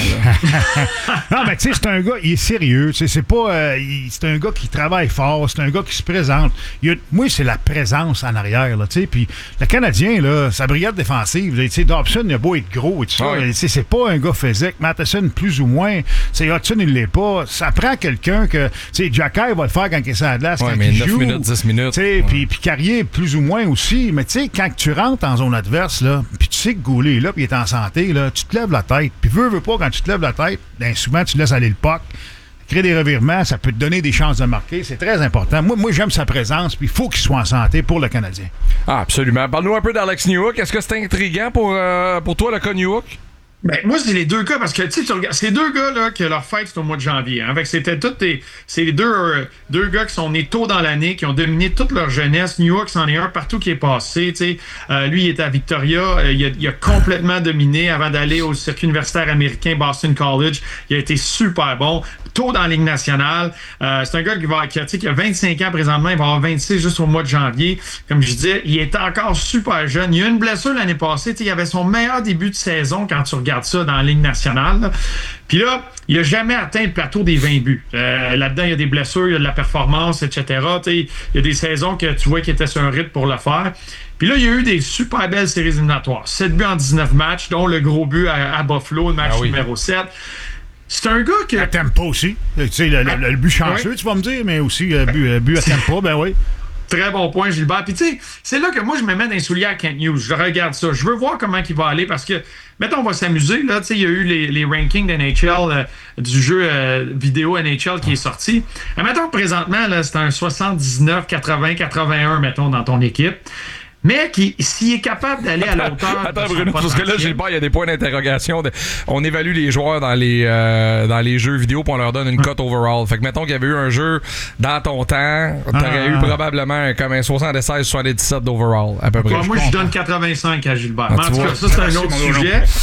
[SPEAKER 1] Là.
[SPEAKER 3] non, mais tu sais, c'est un gars, il est sérieux. C'est pas, euh, il, c'est un gars qui travaille fort, c'est un gars qui se présente. Il a, moi, c'est la présence en arrière, là, tu sais. Puis le Canadien, là, sa brigade défensive, tu sais, Dobson, il a beau être gros et tout ça. Ouais. C'est pas un gars physique. Matheson, plus ou moins. C'est Hudson, il l'est pas. Ça prend quelqu'un que, tu sais, Jacky va le faire quand il est sur la glace,
[SPEAKER 1] ouais,
[SPEAKER 3] quand
[SPEAKER 1] mais
[SPEAKER 3] il
[SPEAKER 1] neuf
[SPEAKER 3] joue.
[SPEAKER 1] minutes, dix minutes.
[SPEAKER 3] Tu sais, puis ouais. Carrier, plus ou moins aussi. Mais tu sais, quand tu rentres en zone adverse, là, puis tu sais que Goulet est là, puis il est en santé, là, tu te lèves la tête. Puis veux, veux pas, quand tu te lèves la tête, ben, souvent, tu laisses aller le puck. Créer des revirements, ça peut te donner des chances de marquer. C'est très important. Moi, moi j'aime sa présence, puis il faut qu'il soit en santé pour le Canadien.
[SPEAKER 1] Ah, absolument. Parle-nous un peu d'Alex Newhook. Est-ce que c'est intriguant pour, euh, pour toi, le cas Newhook?
[SPEAKER 12] Ben, moi, c'est les deux gars, parce que, tu sais, tu regardes, ces deux gars-là, que leur fête, c'est au mois de janvier. Hein, fait que c'était tous les, c'est les deux, euh, deux gars qui sont nés tôt dans l'année, qui ont dominé toute leur jeunesse. Newhook, c'en est un partout qui est passé, tu sais. Euh, lui, il était à Victoria. Euh, il, a, il a complètement dominé avant d'aller au circuit universitaire américain Boston College. Il a été super bon. Tôt dans la Ligue nationale. Euh, c'est un gars qui, va, qui, a, qui a vingt-cinq ans présentement. Il va avoir vingt-six juste au mois de janvier. Comme je disais, il est encore super jeune. Il a eu une blessure l'année passée. Tu sais, il avait son meilleur début de saison quand tu regardes ça dans la Ligue nationale. Là. Puis là, il n'a jamais atteint le plateau des vingt buts. Euh, là-dedans, il y a des blessures, il y a de la performance, et cetera. Tu sais, il y a des saisons que tu vois qu'il était sur un rythme pour le faire. Puis là, il y a eu des super belles séries éliminatoires. sept buts en dix-neuf matchs, dont le gros but à, à Buffalo, le match ah oui. numéro sept. C'est un gars que...
[SPEAKER 3] À Tampa aussi. Tu sais, le, le, le but chanceux, oui. tu vas me dire, mais aussi le but, le but à Tampa, ben oui.
[SPEAKER 12] Très bon point, Gilbert. Puis tu sais, c'est là que moi, je me mets dans les souliers à Kent Hughes. Je regarde ça. Je veux voir comment il va aller parce que, mettons, on va s'amuser. Là, tu sais, il y a eu les, les rankings d'N H L, euh, du jeu euh, vidéo N H L qui est sorti. Et mettons, présentement, là, c'est un soixante-dix-neuf, quatre-vingts, quatre-vingt-un, mettons, dans ton équipe. Mais qui, s'il est capable d'aller à la hauteur...
[SPEAKER 1] Attends, Bruno, parce que là, Gilbert, il y a des points d'interrogation. De... On évalue les joueurs dans les, euh, dans les jeux vidéo puis on leur donne une cote overall. Fait que, mettons qu'il y avait eu un jeu dans ton temps, t'aurais ah, eu probablement comme un soixante-seize soixante-dix-sept d'overall, à peu près.
[SPEAKER 12] Moi, je, moi, je donne quatre-vingt-cinq à Gilbert. Ah, en tout cas, ça, c'est un autre sujet.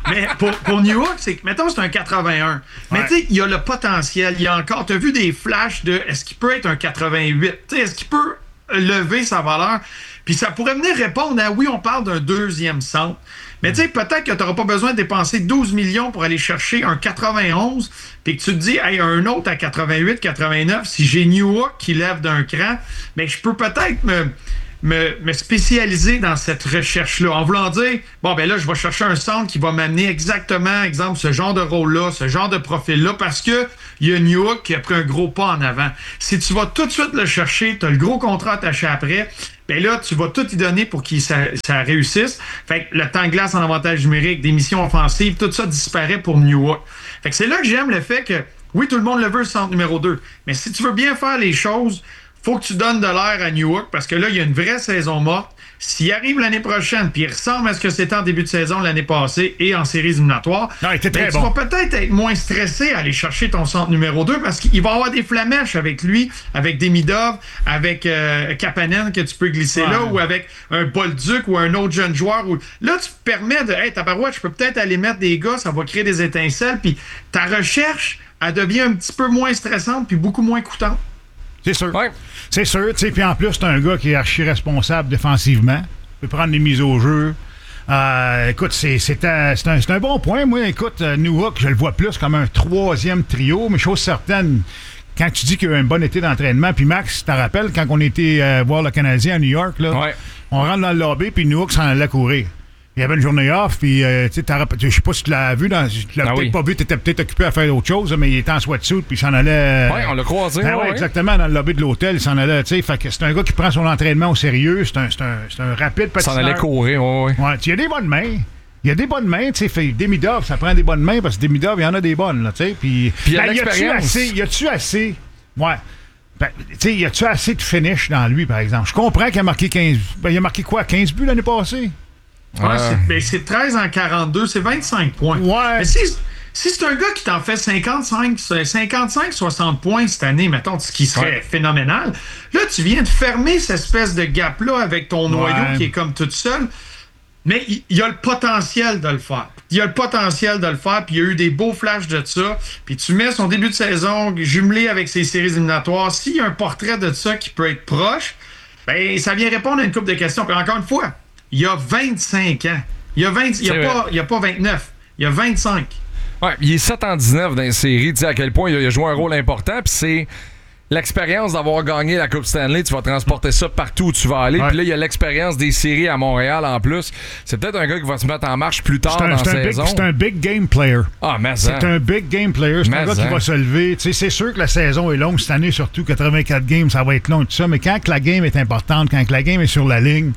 [SPEAKER 12] Mais pour, pour Newhook, c'est que, mettons, c'est un quatre-vingt-un. Mais
[SPEAKER 3] Ouais.
[SPEAKER 12] tu sais, il y a le potentiel. Il y a encore, tu as vu des flashs de est-ce qu'il peut être un quatre-vingt-huit? Tu sais, est-ce qu'il peut lever sa valeur? Puis ça pourrait venir répondre à oui, on parle d'un deuxième centre. Mais tu sais, peut-être que tu n'auras pas besoin de dépenser douze millions pour aller chercher un quatre-vingt-onze, puis que tu te dis, hey, un autre à quatre-vingt-huit, quatre-vingt-neuf, si j'ai Newhook qui lève d'un cran, mais je peux peut-être me, me, me spécialiser dans cette recherche-là. En voulant dire, bon, ben là, je vais chercher un centre qui va m'amener exactement, exemple, ce genre de rôle-là, ce genre de profil-là, parce que il y a Newhook qui a pris un gros pas en avant. Si tu vas tout de suite le chercher, tu as le gros contrat attaché après, ben là, tu vas tout y donner pour que ça, ça réussisse. Fait que le temps de glace en avantage numérique, des missions offensives, tout ça disparaît pour Newhook. Fait que c'est là que j'aime le fait que, oui, tout le monde le veut, le centre numéro deux. Mais si tu veux bien faire les choses, faut que tu donnes de l'air à Newhook parce que là, il y a une vraie saison morte. S'il arrive l'année prochaine, puis il ressemble à ce que c'était en début de saison l'année passée et en séries éliminatoires,
[SPEAKER 3] non, il était très
[SPEAKER 12] ben,
[SPEAKER 3] bon.
[SPEAKER 12] tu vas peut-être être moins stressé à aller chercher ton centre numéro deux parce qu'il va y avoir des flamèches avec lui, avec Demidov, avec euh, Kapanen que tu peux glisser
[SPEAKER 3] ouais.
[SPEAKER 12] là, ou avec un Bolduc ou un autre jeune joueur. Où... Là, tu te permets de, hey, tabarouette, je peux peut-être aller mettre des gars, ça va créer des étincelles, puis ta recherche, elle devient un petit peu moins stressante puis beaucoup moins coûtante.
[SPEAKER 3] C'est sûr.
[SPEAKER 1] Ouais.
[SPEAKER 3] C'est sûr. tu sais, Puis en plus, c'est un gars qui est archi responsable défensivement. Il peut prendre des mises au jeu. Euh, écoute, c'est, c'est, un, c'est, un, c'est un bon point. Moi, écoute, euh, Newhook, je le vois plus comme un troisième trio, mais chose certaine, quand tu dis qu'il y a eu un bon été d'entraînement, puis Max, tu te rappelles, quand on était euh, voir le Canadien à New York, là,
[SPEAKER 1] Ouais.
[SPEAKER 3] on rentre dans le lobby, puis Newhook s'en allait courir. Il y avait une journée off, puis euh, tu sais, je sais pas si tu l'as vu, dans, tu l'as
[SPEAKER 1] Ah
[SPEAKER 3] peut-être
[SPEAKER 1] oui.
[SPEAKER 3] pas vu, tu étais peut-être occupé à faire autre chose, mais il était en sweatsuit, puis il s'en allait. euh,
[SPEAKER 1] Ouais, on l'a croisé.
[SPEAKER 3] Ah
[SPEAKER 1] ouais,
[SPEAKER 3] ouais,
[SPEAKER 1] ouais.
[SPEAKER 3] exactement, dans le lobby de l'hôtel, il s'en allait, tu sais. Fait que c'est un gars qui prend son entraînement au sérieux, c'est un, c'est un, c'est un rapide
[SPEAKER 1] Ça
[SPEAKER 3] patineur.
[SPEAKER 1] en allait courir, ouais, ouais.
[SPEAKER 3] Ouais, il y a des bonnes mains. Il y a des bonnes mains, tu sais. Fait Demidov, ça prend des bonnes mains parce que Demidov, il y en a des bonnes, là, tu sais. Puis,
[SPEAKER 1] Puis il y a
[SPEAKER 3] ben, y a-tu
[SPEAKER 1] l'expérience.
[SPEAKER 3] assez, y a-tu assez, ouais. Ben, tu sais, y a-tu assez de finish dans lui, par exemple? Je comprends qu'il a marqué quinze. Ben, il a marqué quoi, quinze buts l'année passée?
[SPEAKER 12] Ouais,
[SPEAKER 1] Ouais.
[SPEAKER 12] c'est, ben, c'est treize en quarante-deux, c'est vingt-cinq points.
[SPEAKER 3] Ouais.
[SPEAKER 12] Mais si, si c'est un gars qui t'en fait cinquante-cinq, cinquante-cinq soixante points cette année, mettons, ce qui serait
[SPEAKER 1] Ouais.
[SPEAKER 12] phénoménal, là, tu viens de fermer cette espèce de gap-là avec ton noyau
[SPEAKER 3] Ouais.
[SPEAKER 12] qui est comme toute seule. Mais il il y a le potentiel de le faire. Il y a le potentiel de le faire, puis il y a eu des beaux flashs de ça. Puis tu mets son début de saison jumelé avec ses séries éliminatoires. S'il y a un portrait de ça qui peut être proche, ben ça vient répondre à une couple de questions. Puis encore une fois, il y a vingt-cinq ans. Il y a, vingt, il y a,
[SPEAKER 1] C'est
[SPEAKER 12] pas,
[SPEAKER 1] vrai.
[SPEAKER 12] il y a pas vingt-neuf. Il y a vingt-cinq.
[SPEAKER 1] Ouais, il est sept en dix-neuf dans les séries. Tu sais à quel point il a, il a joué un rôle important. Puis c'est l'expérience d'avoir gagné la Coupe Stanley. Tu vas transporter ça partout où tu vas aller.
[SPEAKER 3] Ouais.
[SPEAKER 1] Puis là, il y a l'expérience des séries à Montréal en plus. C'est peut-être un gars qui va se mettre en marche plus tard
[SPEAKER 3] C'est un,
[SPEAKER 1] dans
[SPEAKER 3] c'est
[SPEAKER 1] la
[SPEAKER 3] un big,
[SPEAKER 1] saison.
[SPEAKER 3] c'est un big game player.
[SPEAKER 1] Ah, mais
[SPEAKER 3] C'est
[SPEAKER 1] ça.
[SPEAKER 3] un big game player. C'est
[SPEAKER 1] Mais
[SPEAKER 3] un gars
[SPEAKER 1] hein.
[SPEAKER 3] qui va se lever. Tu sais, c'est sûr que la saison est longue cette année, surtout quatre-vingt-quatre games, ça va être long et tout ça. Mais quand que la game est importante, quand que la game est sur la ligne,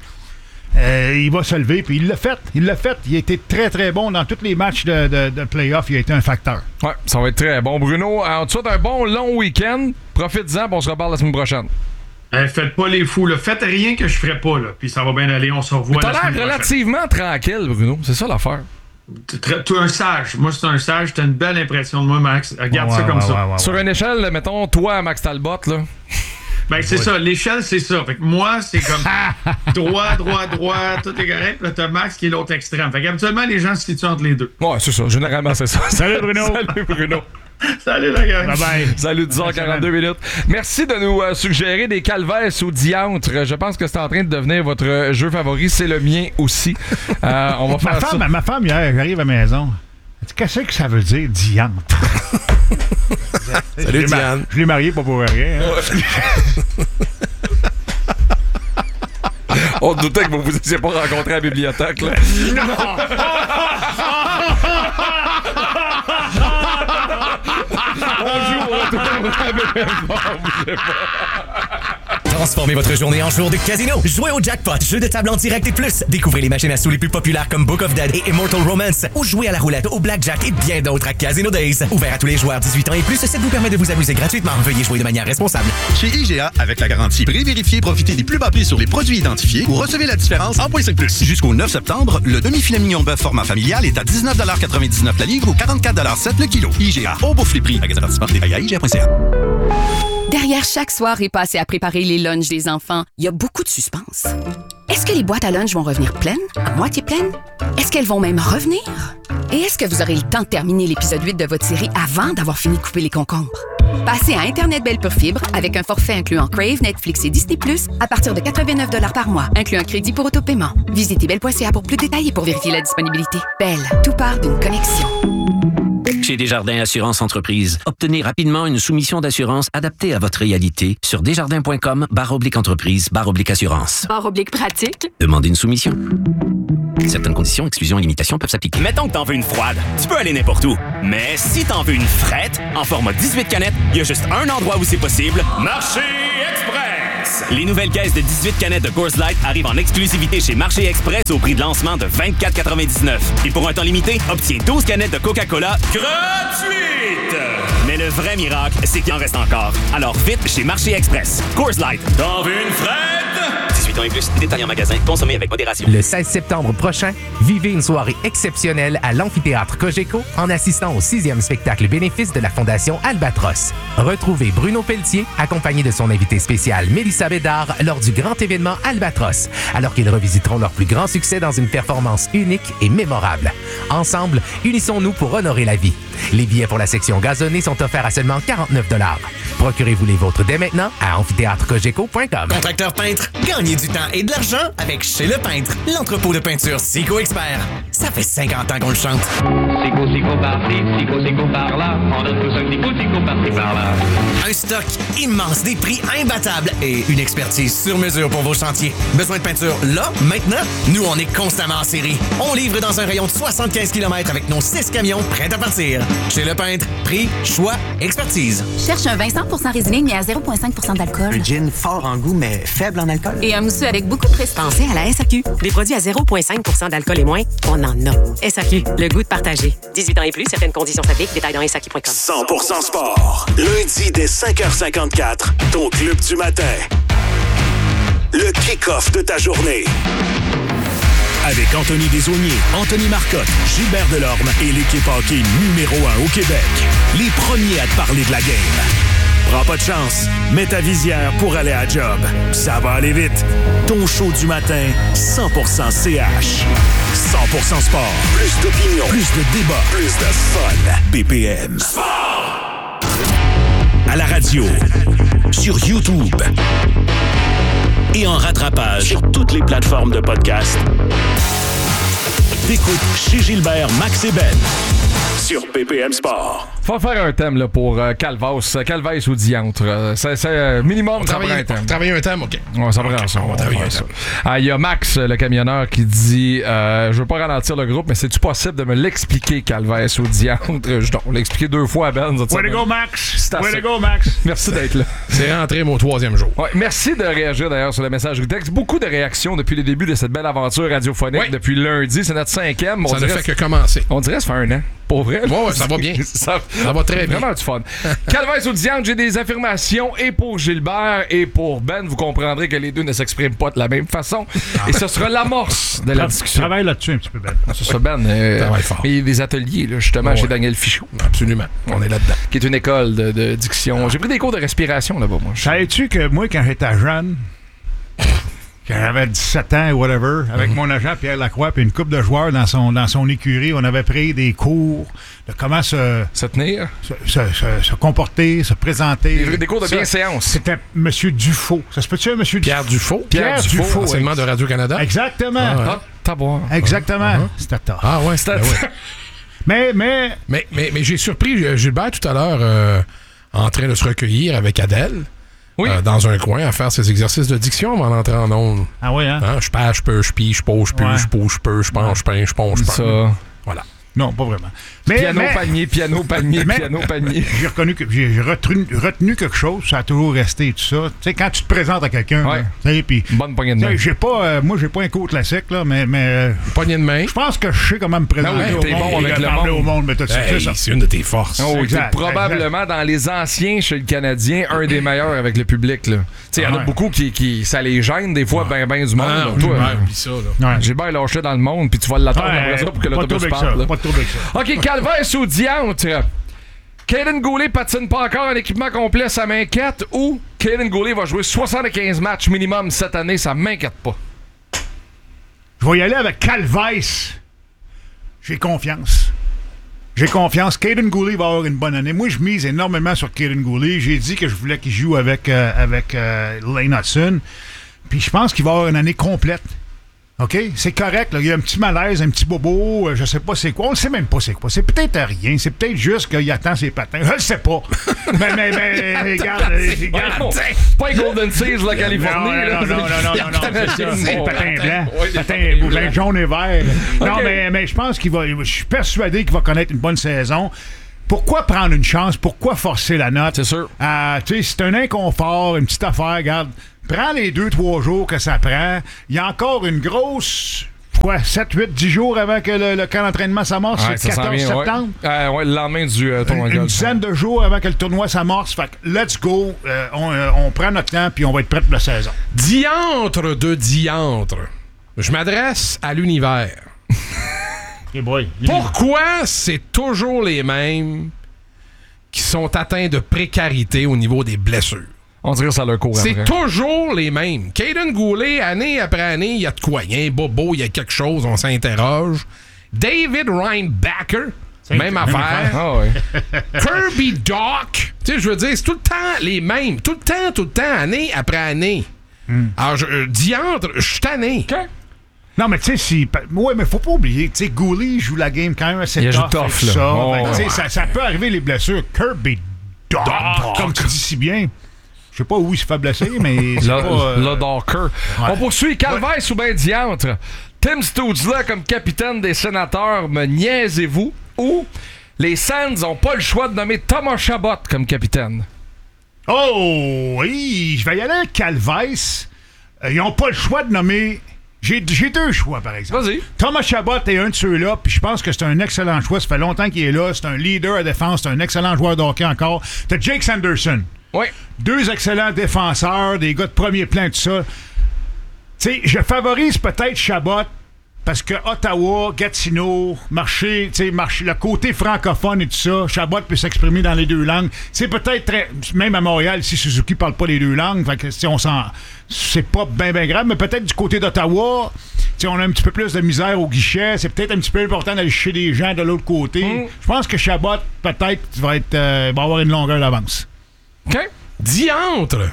[SPEAKER 3] euh, il va se lever. Puis il l'a fait. Il l'a fait. Il a été très, très bon dans tous les matchs de, de, de playoff. Il a été un facteur.
[SPEAKER 1] Ouais, ça va être très bon. Bruno, en tout cas, un bon long week-end. Profites-en, puis on se reparle la semaine prochaine.
[SPEAKER 12] Eh, faites pas les fous, là. Faites rien que je ferai pas, là. Puis ça va bien aller. On se revoit
[SPEAKER 1] T'as
[SPEAKER 12] la semaine
[SPEAKER 1] l'air
[SPEAKER 12] prochaine.
[SPEAKER 1] relativement tranquille, Bruno. C'est ça l'affaire.
[SPEAKER 12] Tu es un sage. Moi, c'est un sage. T'as une belle impression de moi, Max. Regarde
[SPEAKER 3] Ouais,
[SPEAKER 12] ça comme
[SPEAKER 3] ouais,
[SPEAKER 12] ça.
[SPEAKER 3] ouais, ouais,
[SPEAKER 1] Sur une échelle, mettons, toi, Max Talbot, là.
[SPEAKER 12] Ben, c'est ça. L'échelle, c'est ça. Fait que moi, c'est comme droit, droit, droit, tout est correct. Puis là, t'as Max qui est l'autre extrême. Fait qu'habituellement, les gens se situent entre les deux.
[SPEAKER 1] Ouais, c'est ça. Généralement, c'est ça.
[SPEAKER 3] Salut, Bruno.
[SPEAKER 1] Salut, Bruno.
[SPEAKER 12] Salut, la gang.
[SPEAKER 3] Bye bye.
[SPEAKER 1] Salut, dix heures quarante-deux minutes. Merci de nous euh, suggérer des calvaires ou diantres. Je pense que c'est en train de devenir votre jeu favori. C'est le mien aussi. Euh, on va
[SPEAKER 3] Ma
[SPEAKER 1] faire ça.
[SPEAKER 3] femme, ma femme, hier, j'arrive à la maison. Elle dit, qu'est-ce que ça veut dire, diantre?
[SPEAKER 2] Salut,
[SPEAKER 3] Je l'ai ma-
[SPEAKER 2] Diane.
[SPEAKER 3] Je l'ai marié pas pour rien. hein.
[SPEAKER 1] On se doutait que vous vous étiez pas rencontrés à la bibliothèque. Là. On joue au retour à B P M. Bougez pas.
[SPEAKER 5] Transformez votre journée en jour de casino. Jouez au jackpot, jeu de table en direct et plus. Découvrez les machines à sous les plus populaires comme Book of Dead et Immortal Romance. Ou jouez à la roulette, au blackjack et bien d'autres à Casino Days. Ouvert à tous les joueurs dix-huit ans et plus, ça vous permet de vous amuser gratuitement. Veuillez jouer de manière responsable.
[SPEAKER 6] Chez I G A, avec la garantie pré-vérifiée, profitez des plus bas prix sur les produits identifiés ou recevez la différence en point cinq plus. Jusqu'au neuf septembre, le demi-filet mignon bœuf format familial est à dix-neuf quatre-vingt-dix-neuf la livre ou quarante-quatre sept le kilo. I G A, au beau prix. Magasin participant, détail à I G A point C A.
[SPEAKER 8] Derrière chaque soirée passée à préparer les lunchs des enfants, il y a beaucoup de suspense. Est-ce que les boîtes à lunch vont revenir pleines? À moitié pleines? Est-ce qu'elles vont même revenir?
[SPEAKER 13] Et est-ce que vous aurez le temps de terminer l'épisode huit de votre série avant d'avoir fini de couper les concombres? Passez à Internet Belle Pure Fibre avec un forfait incluant Crave, Netflix et Disney plus, à partir de quatre-vingt-neuf dollars par mois, inclus un crédit pour autopaiement. Visitez belle point c a pour plus de détails et pour vérifier la disponibilité. Belle, tout part d'une connexion.
[SPEAKER 11] Chez Desjardins Assurance Entreprise, obtenez rapidement une soumission d'assurance adaptée à votre réalité sur desjardins.com barre oblique entreprise barre oblique assurance.
[SPEAKER 8] Barre oblique pratique.
[SPEAKER 11] Demandez une soumission. Certaines conditions, exclusions et limitations peuvent s'appliquer.
[SPEAKER 14] Mettons que t'en veux une froide, tu peux aller n'importe où. Mais si t'en veux une frette, en format dix-huit canettes, il y a juste un endroit où c'est possible. Marché Express! Les nouvelles caisses de dix-huit canettes de Coors Light arrivent en exclusivité chez Marché Express au prix de lancement de vingt-quatre quatre-vingt-dix-neuf. Et pour un temps limité, obtiens douze canettes de Coca-Cola gratuites! Mais le vrai miracle, c'est qu'il en reste encore. Alors vite chez Marché Express. Coors Light. T'en veux une frette? dix-huit ans et plus, détail en magasin, consommez avec modération.
[SPEAKER 7] Le seize septembre prochain, vivez une soirée exceptionnelle à l'amphithéâtre Cogeco en assistant au sixième spectacle bénéfice de la Fondation Albatros. Retrouvez Bruno Pelletier, accompagné de son invité spécial Mélissa Bédard, lors du grand événement Albatros, alors qu'ils revisiteront leur plus grand succès dans une performance unique et mémorable. Ensemble, unissons-nous pour honorer la vie. Les billets pour la section gazonnée sont offerts à seulement quarante-neuf dollars. Procurez-vous les vôtres dès maintenant à amphithéâtre cogeco point com.
[SPEAKER 5] Contracteur peintre, gagnez du temps et de l'argent avec Chez Le Peintre, l'entrepôt de peinture Sico Expert. Ça fait cinquante ans qu'on le chante.
[SPEAKER 15] Sico, Sico par-ci, Sico, Sico par-là. On donne tous un Sico, Sico par-ci, par-là.
[SPEAKER 5] Un stock immense, des prix imbattables et une expertise sur mesure pour vos chantiers. Besoin de peinture là, maintenant? Nous, on est constamment en série. On livre dans un rayon de soixante-quinze kilomètres avec nos six camions prêts à partir. Chez Le Peintre, prix, choix, expertise.
[SPEAKER 8] Cherche un vin cent pour cent résiné mais à zéro virgule cinq pour cent d'alcool.
[SPEAKER 16] Un gin fort en goût mais faible en alcool.
[SPEAKER 8] Et un mousseux avec beaucoup de prestige.
[SPEAKER 17] Pensez à la S A Q. Des produits à zéro virgule cinq pour cent d'alcool et moins, on en a. S A Q, le goût de partager. dix-huit ans et plus, certaines conditions s'appliquent. Détails dans S A Q point com.
[SPEAKER 10] cent pour cent sport. Lundi dès cinq heures cinquante-quatre, ton club du matin. Le kick-off de ta journée. Avec Anthony Desaulniers, Anthony Marcotte, Gilbert Delorme et l'équipe hockey numéro un au Québec. Les premiers à te parler de la game. Prends pas de chance, mets ta visière pour aller à job. Ça va aller vite. Ton show du matin, cent pour cent C H. cent pour cent sport. Plus d'opinion, plus de débat, plus de fun. B P M. Sport. À la radio, sur YouTube et en rattrapage sur toutes les plateformes de podcast. T'écoutes chez Gilbert, Max et Ben sur P P M Sport.
[SPEAKER 1] Faut faire un thème là, pour euh, Calvas, Calvas ou Diantre. Euh, c'est, c'est euh, minimum, ça prend un thème.
[SPEAKER 2] Travailler un thème, OK.
[SPEAKER 1] Ouais, ça prend
[SPEAKER 2] okay,
[SPEAKER 1] ça.
[SPEAKER 2] On va travailler un
[SPEAKER 1] ça. Ah, il y a Max, le camionneur, qui dit euh, je veux pas ralentir le groupe, mais c'est-tu possible de me l'expliquer, Calvas ou Diantre? Je dois l'expliquer deux fois à Ben.
[SPEAKER 3] Way to go, Max! Way to go, Max!
[SPEAKER 1] Merci d'être là.
[SPEAKER 2] C'est rentré mon troisième jour.
[SPEAKER 1] Ouais, merci de réagir d'ailleurs sur le message texte. Beaucoup de réactions depuis le début de cette belle aventure radiophonique. Ouais. Depuis lundi, c'est notre cinquième.
[SPEAKER 2] Ça ne fait que commencer.
[SPEAKER 1] On dirait que ça fait un an. Pour vrai?
[SPEAKER 2] Ouais, ouais, ça va bien.
[SPEAKER 1] ça,
[SPEAKER 2] ça va très bien.
[SPEAKER 1] Vraiment du fun. Calvin Soudiante, j'ai des affirmations et pour Gilbert et pour Ben. Vous comprendrez que les deux ne s'expriment pas de la même façon. Et ce sera l'amorce de la discussion.
[SPEAKER 3] Travaille là-dessus un petit peu, Ben.
[SPEAKER 1] C'est ça, Ben. Euh,
[SPEAKER 2] Travaille fort.
[SPEAKER 1] Il y a des ateliers, là, justement, oh, chez ouais. Daniel Fichot.
[SPEAKER 2] Absolument. On est là-dedans.
[SPEAKER 1] Qui est une école de, de diction. Ah. J'ai pris des cours de respiration là-bas, moi.
[SPEAKER 3] Savais-tu que moi, quand j'étais jeune, quand j'avais dix-sept ans ou whatever, avec mm-hmm. mon agent Pierre Lacroix puis une couple de joueurs dans son, dans son écurie, on avait pris des cours de comment se...
[SPEAKER 1] Se tenir.
[SPEAKER 3] Se, se, se, se comporter, se présenter.
[SPEAKER 1] Des, des cours de ça, bienséance.
[SPEAKER 3] C'était M. Dufault. Ça se peut-tu, M.
[SPEAKER 2] Pierre Dufault?
[SPEAKER 3] Pierre, Pierre Dufault. Dufault
[SPEAKER 2] enseignement de Radio-Canada.
[SPEAKER 3] Exactement.
[SPEAKER 2] Ah, ouais.
[SPEAKER 1] Ah, t'aboire.
[SPEAKER 3] Exactement.
[SPEAKER 2] Uh-huh.
[SPEAKER 3] C'était tard.
[SPEAKER 2] Ah ouais, c'était tard.
[SPEAKER 3] mais, mais...
[SPEAKER 2] Mais, mais, mais j'ai surpris Gilbert tout à l'heure euh, en train de se recueillir avec Adèle. Oui. Euh, dans un coin à faire ses exercices de diction avant d'entrer en ondes.
[SPEAKER 3] Ah oui, hein?
[SPEAKER 2] hein je pêche, je peux, je pille, je pose, je pue, je pousse, je peux, je pense, je peins, je ponce, je pense.
[SPEAKER 1] Ça.
[SPEAKER 2] Voilà.
[SPEAKER 3] Non, pas vraiment.
[SPEAKER 1] Mais, piano, mais, panier, piano, panier, mais, piano, panier.
[SPEAKER 3] J'ai reconnu que j'ai retenu, retenu quelque chose, ça a toujours resté tout ça. Tu sais, quand tu te présentes à quelqu'un,
[SPEAKER 1] ouais.
[SPEAKER 3] là, pis,
[SPEAKER 1] bonne poignée de main.
[SPEAKER 3] J'ai pas, euh, moi, j'ai pas un cours classique, là, mais. mais
[SPEAKER 2] poignée de main.
[SPEAKER 3] Je pense que je sais comment me présenter
[SPEAKER 1] ouais,
[SPEAKER 3] au
[SPEAKER 1] t'es
[SPEAKER 3] monde.
[SPEAKER 1] Bon avec le monde.
[SPEAKER 3] Au monde mais hey,
[SPEAKER 2] c'est, ça. C'est une de tes forces.
[SPEAKER 1] Oh, exact, probablement exact. Dans les anciens chez le Canadien, un des meilleurs avec le public. Il y en a ouais. beaucoup qui, qui, ça les gêne des fois, ouais. ben, ben du monde.
[SPEAKER 2] Ah,
[SPEAKER 1] là,
[SPEAKER 2] toi,
[SPEAKER 1] toi,
[SPEAKER 2] ouais, ça, là.
[SPEAKER 1] Ouais. J'ai bien lâché dans le monde, puis tu vas l'attendre après ça pour que l'autobus parte.
[SPEAKER 3] Pas de trouble avec ça.
[SPEAKER 1] OK, Calvaire sous Diantre. Kaden Goulet patine pas encore en équipement complet, ça m'inquiète, ou Kaden Goulet va jouer soixante-quinze matchs minimum cette année, ça m'inquiète pas.
[SPEAKER 3] Je vais y aller avec Calvais. J'ai confiance. J'ai confiance. Caden Gooley va avoir une bonne année. Moi, je mise énormément sur Caden Gooley. J'ai dit que je voulais qu'il joue avec, euh, avec euh, Lane Hudson. Puis je pense qu'il va avoir une année complète. OK? C'est correct. Là. Il y a un petit malaise, un petit bobo. Euh, je sais pas c'est quoi. On ne sait même pas c'est quoi. C'est peut-être rien. C'est peut-être juste qu'il attend ses patins. Je le sais pas. mais, mais, mais, regarde. regarde.
[SPEAKER 1] C'est pas les Golden Seas, la Californie.
[SPEAKER 3] Non,
[SPEAKER 1] là.
[SPEAKER 3] non, non, non, non, non, non, c'est ça. C'est
[SPEAKER 1] Bon,
[SPEAKER 3] patins blancs.
[SPEAKER 1] oui,
[SPEAKER 3] Patins blancs, jaunes et verts. Non,
[SPEAKER 1] OK.
[SPEAKER 3] mais, mais je pense qu'il va. Je suis persuadé qu'il va connaître une bonne saison. Pourquoi prendre une chance? Pourquoi forcer la note?
[SPEAKER 1] C'est sûr.
[SPEAKER 3] Euh, tu sais, c'est un inconfort, une petite affaire. Regarde, prends les deux, trois jours que ça prend. Il y a encore une grosse, quoi, sept, huit, dix jours avant que le, le camp d'entraînement s'amorce.
[SPEAKER 1] Ouais,
[SPEAKER 3] c'est
[SPEAKER 1] ça
[SPEAKER 3] le
[SPEAKER 1] s'en
[SPEAKER 3] quatorze
[SPEAKER 1] vient, ouais.
[SPEAKER 3] septembre.
[SPEAKER 1] Euh, ouais, le lendemain du euh, tournoi
[SPEAKER 3] Une,
[SPEAKER 1] de
[SPEAKER 3] une
[SPEAKER 1] golf.
[SPEAKER 3] dizaine de jours avant que le tournoi s'amorce. Fait que let's go. Euh, on, euh, on prend notre temps puis on va être prêt pour la saison.
[SPEAKER 2] Diantre de diantre. Je m'adresse à l'univers.
[SPEAKER 3] Hey boy.
[SPEAKER 2] Pourquoi c'est toujours les mêmes qui sont atteints de précarité au niveau des blessures?
[SPEAKER 1] On dirait que ça leur court
[SPEAKER 2] C'est
[SPEAKER 1] après.
[SPEAKER 2] toujours les mêmes. Caden Gooley, année après année, il y a de quoi. Il y a un bobo, il y a quelque chose, on s'interroge. David Reinbacker, même affaire.
[SPEAKER 1] Ah ouais.
[SPEAKER 2] Kirby Doc. Tu sais, je veux dire, c'est tout le temps les mêmes. Tout le temps, tout le temps, année après année. Alors, je, euh, diantre, je suis tanné.
[SPEAKER 3] Non, mais tu sais, si. Ouais, mais faut pas oublier. Tu sais, Gooley joue la game quand même assez
[SPEAKER 1] Il joue
[SPEAKER 3] tough.
[SPEAKER 1] tough,
[SPEAKER 3] avec
[SPEAKER 1] là.
[SPEAKER 3] ça.
[SPEAKER 1] Oh,
[SPEAKER 3] Ben, tu sais,
[SPEAKER 1] ouais.
[SPEAKER 3] ça, ça peut arriver les blessures. Kirby Doc, comme tu dis si bien. Je sais pas où il se fait blesser, mais c'est
[SPEAKER 1] Là,
[SPEAKER 3] pas... euh,
[SPEAKER 1] là, Docker.
[SPEAKER 3] Ouais.
[SPEAKER 1] On poursuit. Calvaire ou ben diantre. Tim Stoodzla comme capitaine des Sénateurs, me niaisez-vous? Ou les Sands ont pas le choix de nommer Thomas Chabot comme capitaine?
[SPEAKER 3] Oh, oui, je vais y aller avec Calvais. Euh, ils ont pas le choix de nommer... J'ai, j'ai deux choix, par exemple.
[SPEAKER 1] Vas-y.
[SPEAKER 3] Thomas Chabot est un de ceux-là, puis je pense que c'est un excellent choix. Ça fait longtemps qu'il est là. C'est un leader à défense. C'est un excellent joueur de hockey encore. T'as Jake Sanderson.
[SPEAKER 1] Oui.
[SPEAKER 3] Deux excellents défenseurs, des gars de premier plan, tout ça. Tu sais, je favorise peut-être Chabot parce que Ottawa, Gatineau, marché, tu sais, marché, le côté francophone et tout ça, Chabot peut s'exprimer dans les deux langues. C'est peut-être très. Même à Montréal, si Suzuki parle pas les deux langues, fait que, si on s'en. C'est pas bien, bien grave, mais peut-être du côté d'Ottawa, tu sais, on a un petit peu plus de misère au guichet. C'est peut-être un petit peu important d'aller chercher des gens de l'autre côté.
[SPEAKER 1] Mm.
[SPEAKER 3] Je pense que Chabot, peut-être, va, être, euh, va avoir une longueur d'avance.
[SPEAKER 1] OK.
[SPEAKER 2] Diantre.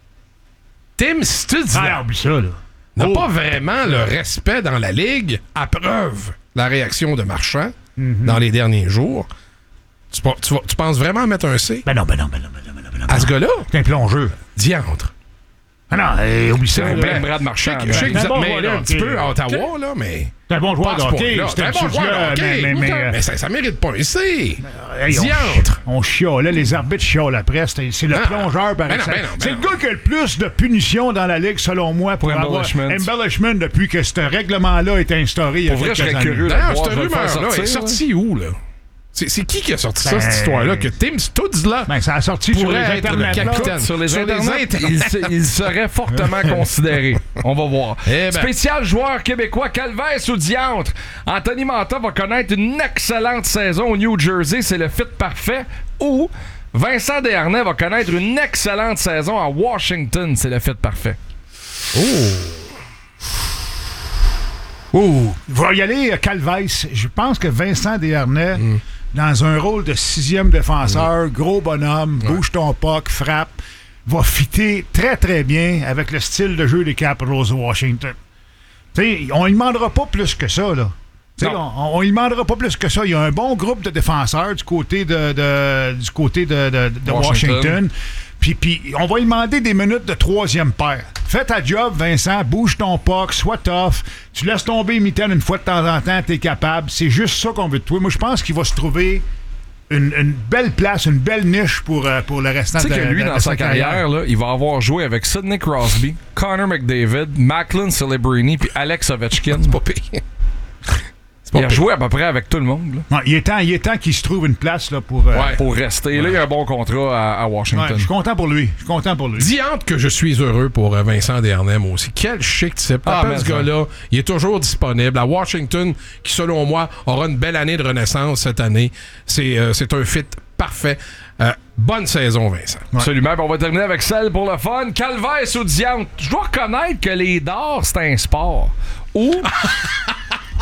[SPEAKER 2] Tim Stoodzla.
[SPEAKER 3] Ah, oublie ça, là.
[SPEAKER 2] N'a
[SPEAKER 3] Oh.
[SPEAKER 2] pas vraiment le respect dans la Ligue, à preuve la réaction de Marchand
[SPEAKER 3] Mm-hmm.
[SPEAKER 2] dans les derniers jours. Tu, pe- tu vas- tu penses vraiment mettre un C
[SPEAKER 3] Ben non, ben non, ben non, ben non, ben non, ben non.
[SPEAKER 2] à ce gars-là?
[SPEAKER 3] C'est un plongeur.
[SPEAKER 2] Diantre.
[SPEAKER 3] Ah non, euh, oublie ça.
[SPEAKER 1] C'est un
[SPEAKER 3] là.
[SPEAKER 1] plein Brad
[SPEAKER 2] Je
[SPEAKER 1] Marchand.
[SPEAKER 2] sais que- je sais que
[SPEAKER 3] Ben,
[SPEAKER 2] vous
[SPEAKER 3] bon
[SPEAKER 2] mêlez
[SPEAKER 3] joueur
[SPEAKER 2] un
[SPEAKER 3] de
[SPEAKER 2] petit
[SPEAKER 3] hockey,
[SPEAKER 2] peu à
[SPEAKER 3] là.
[SPEAKER 2] Ottawa, là, mais...
[SPEAKER 3] C'est un bon joueur
[SPEAKER 2] Pas
[SPEAKER 3] de
[SPEAKER 2] à ce
[SPEAKER 3] hockey.
[SPEAKER 2] point-là.
[SPEAKER 3] C'est
[SPEAKER 2] C'est
[SPEAKER 3] un
[SPEAKER 2] un bon
[SPEAKER 3] petit
[SPEAKER 2] joueur
[SPEAKER 3] gars,
[SPEAKER 2] de hockey.
[SPEAKER 3] mais- mais- mais-
[SPEAKER 2] Mais ça, ça mérite pas un C.
[SPEAKER 3] Hey, on,
[SPEAKER 2] Diantre.
[SPEAKER 3] on chialait, les arbitres chialent après. C'est, c'est le
[SPEAKER 2] Ah.
[SPEAKER 3] plongeur par
[SPEAKER 2] Ben non,
[SPEAKER 3] excellence.
[SPEAKER 2] ben non, ben
[SPEAKER 3] C'est
[SPEAKER 2] non.
[SPEAKER 3] le gars qui a le plus de punitions dans la Ligue, selon moi, pour,
[SPEAKER 1] Pour
[SPEAKER 3] avoir
[SPEAKER 1] embellishment.
[SPEAKER 3] embellishment depuis que ce règlement-là a été instauré il y a
[SPEAKER 1] Pour vrai, je
[SPEAKER 3] quelques
[SPEAKER 1] serais
[SPEAKER 3] années.
[SPEAKER 1] curieux.
[SPEAKER 2] D'ailleurs,
[SPEAKER 1] voir,
[SPEAKER 2] cette
[SPEAKER 1] je vais le faire
[SPEAKER 2] rumeur-là
[SPEAKER 1] sortir,
[SPEAKER 2] est sortie où, là? C'est, c'est qui qui a sorti ça,
[SPEAKER 3] Ben,
[SPEAKER 2] cette histoire-là? Que Tim Stoodzla
[SPEAKER 3] Ben, ça a sorti sur les
[SPEAKER 2] pourrait être le
[SPEAKER 3] internets.
[SPEAKER 2] capitaine.
[SPEAKER 1] Sur les
[SPEAKER 2] Sur les
[SPEAKER 1] internets,
[SPEAKER 2] internets.
[SPEAKER 1] il, se- il serait fortement considéré. On va voir.
[SPEAKER 2] Eh ben.
[SPEAKER 1] Spécial joueur québécois, Calvaire ou diantre. Anthony Manta va connaître une excellente saison au New Jersey. C'est le fit parfait. Ou Vincent Desharnais va connaître une excellente saison à Washington. C'est le fit parfait.
[SPEAKER 2] Oh!
[SPEAKER 3] Oh, il va y aller euh, Calvais. Je pense que Vincent Desharnais,
[SPEAKER 2] Mm.
[SPEAKER 3] dans un rôle de sixième défenseur, gros bonhomme, bouge ton puck, frappe, va fitter très très bien avec le style de jeu des Capitals de Washington. Tu sais, on ne demandera pas plus que ça, là. Tu sais, on ne demandera pas plus que ça. Il y a un bon groupe de défenseurs du côté de, de- du côté de, de- de
[SPEAKER 1] Washington.
[SPEAKER 3] Washington. Puis, puis on va lui demander des minutes de troisième paire. Fais ta job, Vincent. Bouge ton puck. Sois tough. Tu laisses tomber Mitaine une fois de temps en temps. T'es capable. C'est juste ça qu'on veut de toi. Moi, je pense qu'il va se trouver une, une belle place, une belle niche pour, euh, pour le restant
[SPEAKER 1] Tu
[SPEAKER 3] de,
[SPEAKER 1] sais que lui,
[SPEAKER 3] de-
[SPEAKER 1] dans
[SPEAKER 3] de
[SPEAKER 1] sa carrière, là, il va avoir joué avec Sidney Crosby, Connor McDavid, Macklin Celebrini puis Alex Ovechkin.
[SPEAKER 2] C'est pas pire.
[SPEAKER 1] Il a joué à peu près avec tout le monde. Là.
[SPEAKER 3] Ouais, il est temps, il est temps qu'il se trouve une place là, pour. euh,
[SPEAKER 1] Ouais, pour rester. Là, il y a un bon contrat à, à
[SPEAKER 3] ouais,
[SPEAKER 1] Washington.
[SPEAKER 3] je suis content pour lui. Je suis content pour lui.
[SPEAKER 2] Diante que je suis heureux pour euh, Vincent Desharnais, moi aussi. Quel chic type.
[SPEAKER 1] Ah,
[SPEAKER 2] Appelle
[SPEAKER 1] mais
[SPEAKER 2] ce
[SPEAKER 1] ça.
[SPEAKER 2] gars-là. Il est toujours disponible. À Washington, qui, selon moi, aura une belle année de renaissance cette année. C'est, euh, c'est un fit parfait. Euh, bonne saison, Vincent.
[SPEAKER 1] Absolument. Puis on va terminer avec celle pour le fun. Calvaire ou diante. Je dois reconnaître que les dards, c'est un sport. Ou...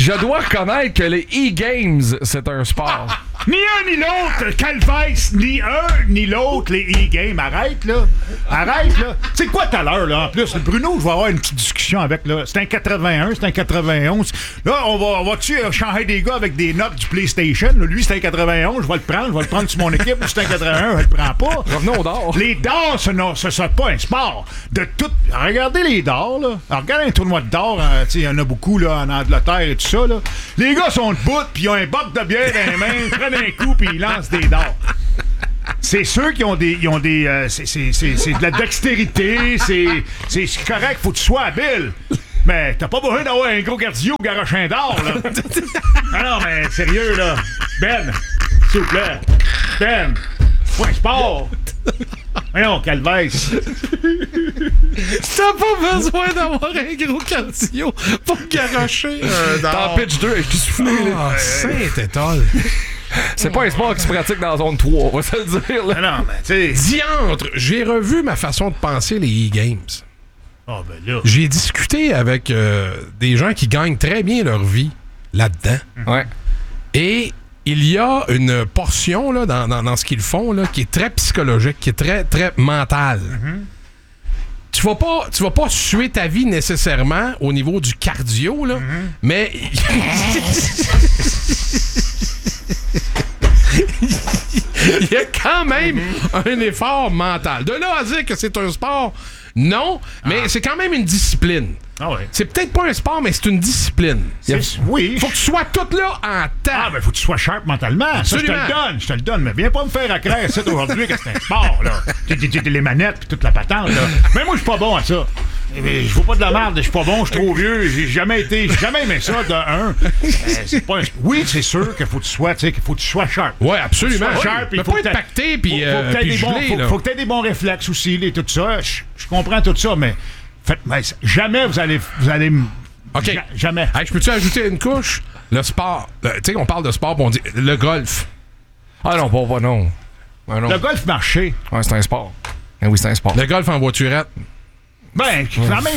[SPEAKER 1] Je dois reconnaître que les e-games, c'est un sport.
[SPEAKER 3] Ni un ni l'autre, Calvès, ni un ni l'autre, les e-games. Arrête, là. Arrête, là. Tu sais quoi, tout à l'heure, là, en plus, Bruno, je vais avoir une petite discussion avec, là. C'est un quatre-vingt-un, c'est un quatre-vingt-onze. Là, on va, on va-tu changer des gars avec des notes du PlayStation? Là, lui, c'est un quatre-vingt-onze, je vais le prendre, je vais le prendre sur mon équipe. C'est un quatre-vingt-un, je le prends pas.
[SPEAKER 1] Revenons aux dards.
[SPEAKER 3] Les dards, ce n'est ce, ce, pas un sport. De tout... Regardez les dards, là. Alors, regardez un tournoi de dards, hein, tu sais, il y en a beaucoup, là, en Angleterre et tout ça, là. Les gars sont debout, puis ils ont un boc de bière dans les mains, prennent un coup, puis ils lancent des dards. C'est ceux qui ont des. Ils ont des euh, c'est, c'est, c'est, c'est de la dextérité, c'est, c'est correct, faut que tu sois habile. Mais t'as pas besoin d'avoir un gros cardio garoche un d'or, là. Ah non, mais sérieux, là. Ben, s'il vous plaît. Ben, point sport. Voyons, Calvès.
[SPEAKER 2] T'as pas besoin d'avoir un gros cardio pour garocher un d'or.
[SPEAKER 1] T'en pitch deux avec du soufflé.
[SPEAKER 2] Ah, Saint-Étoile.
[SPEAKER 1] C'est pas un sport qui se pratique dans la zone trois, on va se le dire. Là.
[SPEAKER 3] Non, mais tu sais.
[SPEAKER 2] Diantre, j'ai revu ma façon de penser les e-games.
[SPEAKER 3] Oh, ben là.
[SPEAKER 2] J'ai discuté avec euh, des gens qui gagnent très bien leur vie là-dedans.
[SPEAKER 1] Ouais.
[SPEAKER 2] Et il y a une portion là, dans, dans, dans ce qu'ils font là, qui est très psychologique, qui est très, très mentale. Mm-hmm. Tu vas pas, tu vas pas suer ta vie nécessairement au niveau du cardio, là, mm-hmm. mais... il y a quand même un effort mental. De là à dire que c'est un sport, non, mais ah. c'est quand même une discipline.
[SPEAKER 3] Ah ouais.
[SPEAKER 2] C'est peut-être pas un sport, mais c'est une discipline.
[SPEAKER 3] C'est, oui.
[SPEAKER 2] Faut que tu sois tout là en temps.
[SPEAKER 3] Ah, ben faut que tu sois sharp mentalement. Absolument. Ça, je te le donne, je te le donne. Mais viens pas me faire à craindre ça aujourd'hui que c'est un sport, là. Les manettes pis toute la patente, là. Mais moi, je suis pas bon à ça. Je vaux pas de la merde, je suis pas bon, je suis trop vieux, j'ai jamais été, j'ai jamais aimé ça de un. Euh, c'est pas un... Oui, c'est sûr qu'il faut que tu sois, tu sais, qu'il faut que tu sois sharp.
[SPEAKER 2] Ouais, absolument.
[SPEAKER 3] Faut sharp,
[SPEAKER 2] il faut pas être pacté puis
[SPEAKER 3] faut, faut,
[SPEAKER 2] euh,
[SPEAKER 3] gelé, faut, faut que tu aies des bons réflexes aussi, et tout ça. Je, je comprends tout ça, mais faites, mais jamais vous allez, vous allez,
[SPEAKER 2] ok,
[SPEAKER 3] ja, jamais.
[SPEAKER 2] Hey, je peux-tu ajouter une couche? Le sport, tu sais, on parle de sport, on dit le golf.
[SPEAKER 1] Ah non, pas, pas non. Ah, non.
[SPEAKER 3] Le golf marché.
[SPEAKER 1] Ouais, c'est un sport. Ben oui, c'est un sport.
[SPEAKER 2] Le golf en voiturette.
[SPEAKER 3] Ben, c'est quand même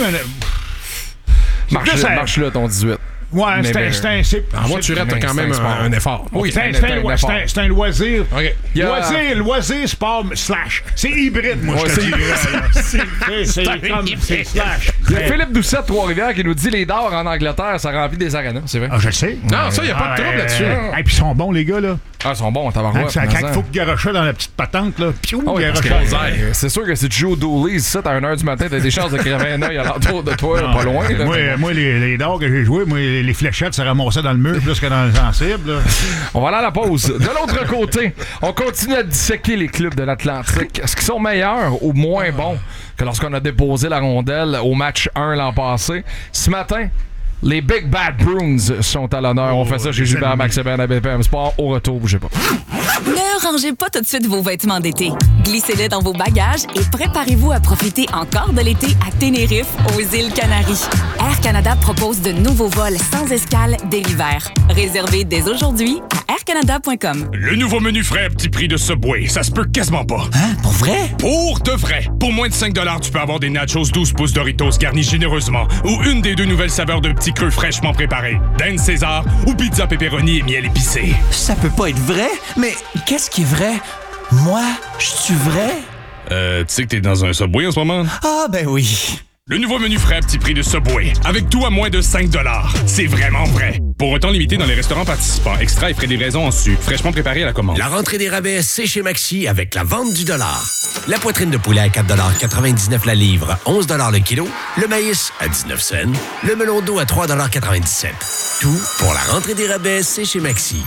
[SPEAKER 3] un...
[SPEAKER 1] Marche, là, marche là, ton dix-huit.
[SPEAKER 3] Ouais, c'est un, c'est un... C'est,
[SPEAKER 2] en voiturette, t'as quand même un, un effort.
[SPEAKER 3] Oui, c'est un, c'est un, c'est un, c'est un loisir.
[SPEAKER 2] Okay.
[SPEAKER 3] Loisir, loisir, sport, slash. C'est hybride, moi, ouais, je te dis. C'est, c'est, c'est comme... C'est slash.
[SPEAKER 1] Il y a Philippe Doucet de Trois-Rivières qui nous dit les dards en Angleterre, ça remplit des arénas, c'est vrai.
[SPEAKER 3] Ah, je sais.
[SPEAKER 2] Non, ça, il n'y a pas de trouble
[SPEAKER 3] euh,
[SPEAKER 2] là-dessus.
[SPEAKER 3] Et puis ils sont bons, les gars, là.
[SPEAKER 1] Ah, ils sont bons, tabarouette.
[SPEAKER 3] Quand il faut que garocher dans la petite patente, là. Piou,
[SPEAKER 1] oh,
[SPEAKER 3] garocher.
[SPEAKER 1] C'est sûr que si tu joues au Dooley, ça, t'as une heure du matin, t'as des chances de crever un œil alentour de toi, non, pas loin. Là,
[SPEAKER 3] moi, moi, les, les dards que j'ai joués, moi, les fléchettes, ça ramassait dans le mur plus que dans le sensible. Là.
[SPEAKER 1] On va aller à la pause. De l'autre côté, on continue à disséquer les clubs de l'Atlantique. Est-ce qu'ils sont meilleurs ou moins bons que lorsqu'on a déposé la rondelle au match un l'an passé? Ce matin, les Big Bad Bruins sont à l'honneur. Oh, on fait ça chez Gilbert Max et Ben à B P M Sport. Au retour, bougez pas.
[SPEAKER 8] Ne rangez pas tout de suite vos vêtements d'été. Glissez-les dans vos bagages et préparez-vous à profiter encore de l'été à Tenerife, aux îles Canaries. Air Canada propose de nouveaux vols sans escale dès l'hiver. Réservez dès aujourd'hui à air canada point com.
[SPEAKER 18] Le nouveau menu frais à petit prix de Subway, ça se peut quasiment pas.
[SPEAKER 5] Hein? Pour vrai?
[SPEAKER 18] Pour de vrai. Pour moins de cinq dollars, tu peux avoir des nachos douze pouces Doritos garnis généreusement ou une des deux nouvelles saveurs de petits creux fraîchement préparés. Dan César ou pizza pepperoni et miel épicé.
[SPEAKER 5] Ça peut pas être vrai, mais qu'est-ce qui est vrai? Moi, je suis vrai?
[SPEAKER 18] Euh, tu sais que t'es dans un Subway en ce moment?
[SPEAKER 5] Ah, ben oui.
[SPEAKER 18] Le nouveau menu frais à petit prix de Subway, avec tout à moins de cinq dollars. C'est vraiment vrai. Pour un temps limité dans les restaurants participants, extra et frais de livraison en su, fraîchement préparé à la commande.
[SPEAKER 19] La rentrée des rabais, c'est chez Maxi avec la vente du dollar. La poitrine de poulet à quatre quatre-vingt-dix-neuf la livre, onze le kilo. Le maïs à dix-neuf cents. Le melon d'eau à trois quatre-vingt-dix-sept. Tout pour la rentrée des rabais, c'est chez Maxi.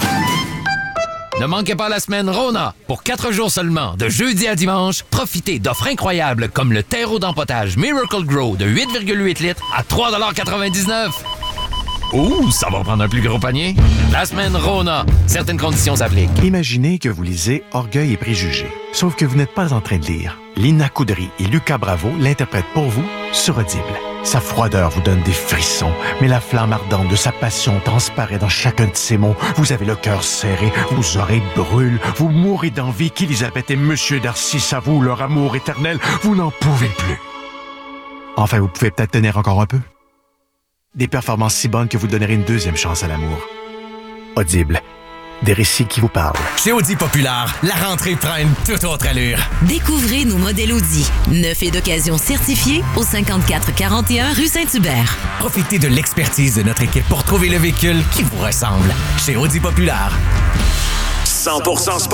[SPEAKER 9] Ne manquez pas la semaine Rona. Pour quatre jours seulement, de jeudi à dimanche, profitez d'offres incroyables comme le terreau d'empotage Miracle Grow de huit virgule huit litres à trois quatre-vingt-dix-neuf. Ouh, ça va prendre un plus gros panier. La semaine Rona. Certaines conditions s'appliquent.
[SPEAKER 20] Imaginez que vous lisez Orgueil et préjugés. Sauf que vous n'êtes pas en train de lire. Lina Coudry et Lucas Bravo l'interprètent pour vous sur Audible. Sa froideur vous donne des frissons, mais la flamme ardente de sa passion transparaît dans chacun de ses mots. Vous avez le cœur serré, vos oreilles brûlent, vous mourrez d'envie qu'Élisabeth et Monsieur Darcy s'avouent leur amour éternel. Vous n'en pouvez plus. Enfin, vous pouvez peut-être tenir encore un peu. Des performances si bonnes que vous donnerez une deuxième chance à l'amour. Audible. Des récits qui vous parlent.
[SPEAKER 5] Chez Audi Populaire, la rentrée prend une toute autre allure.
[SPEAKER 21] Découvrez nos modèles Audi. Neuf et d'occasion certifiés au cinquante-quatre quarante et un rue Saint-Hubert.
[SPEAKER 5] Profitez de l'expertise de notre équipe pour trouver le véhicule qui vous ressemble. Chez Audi Populaire.
[SPEAKER 10] cent pour cent sport.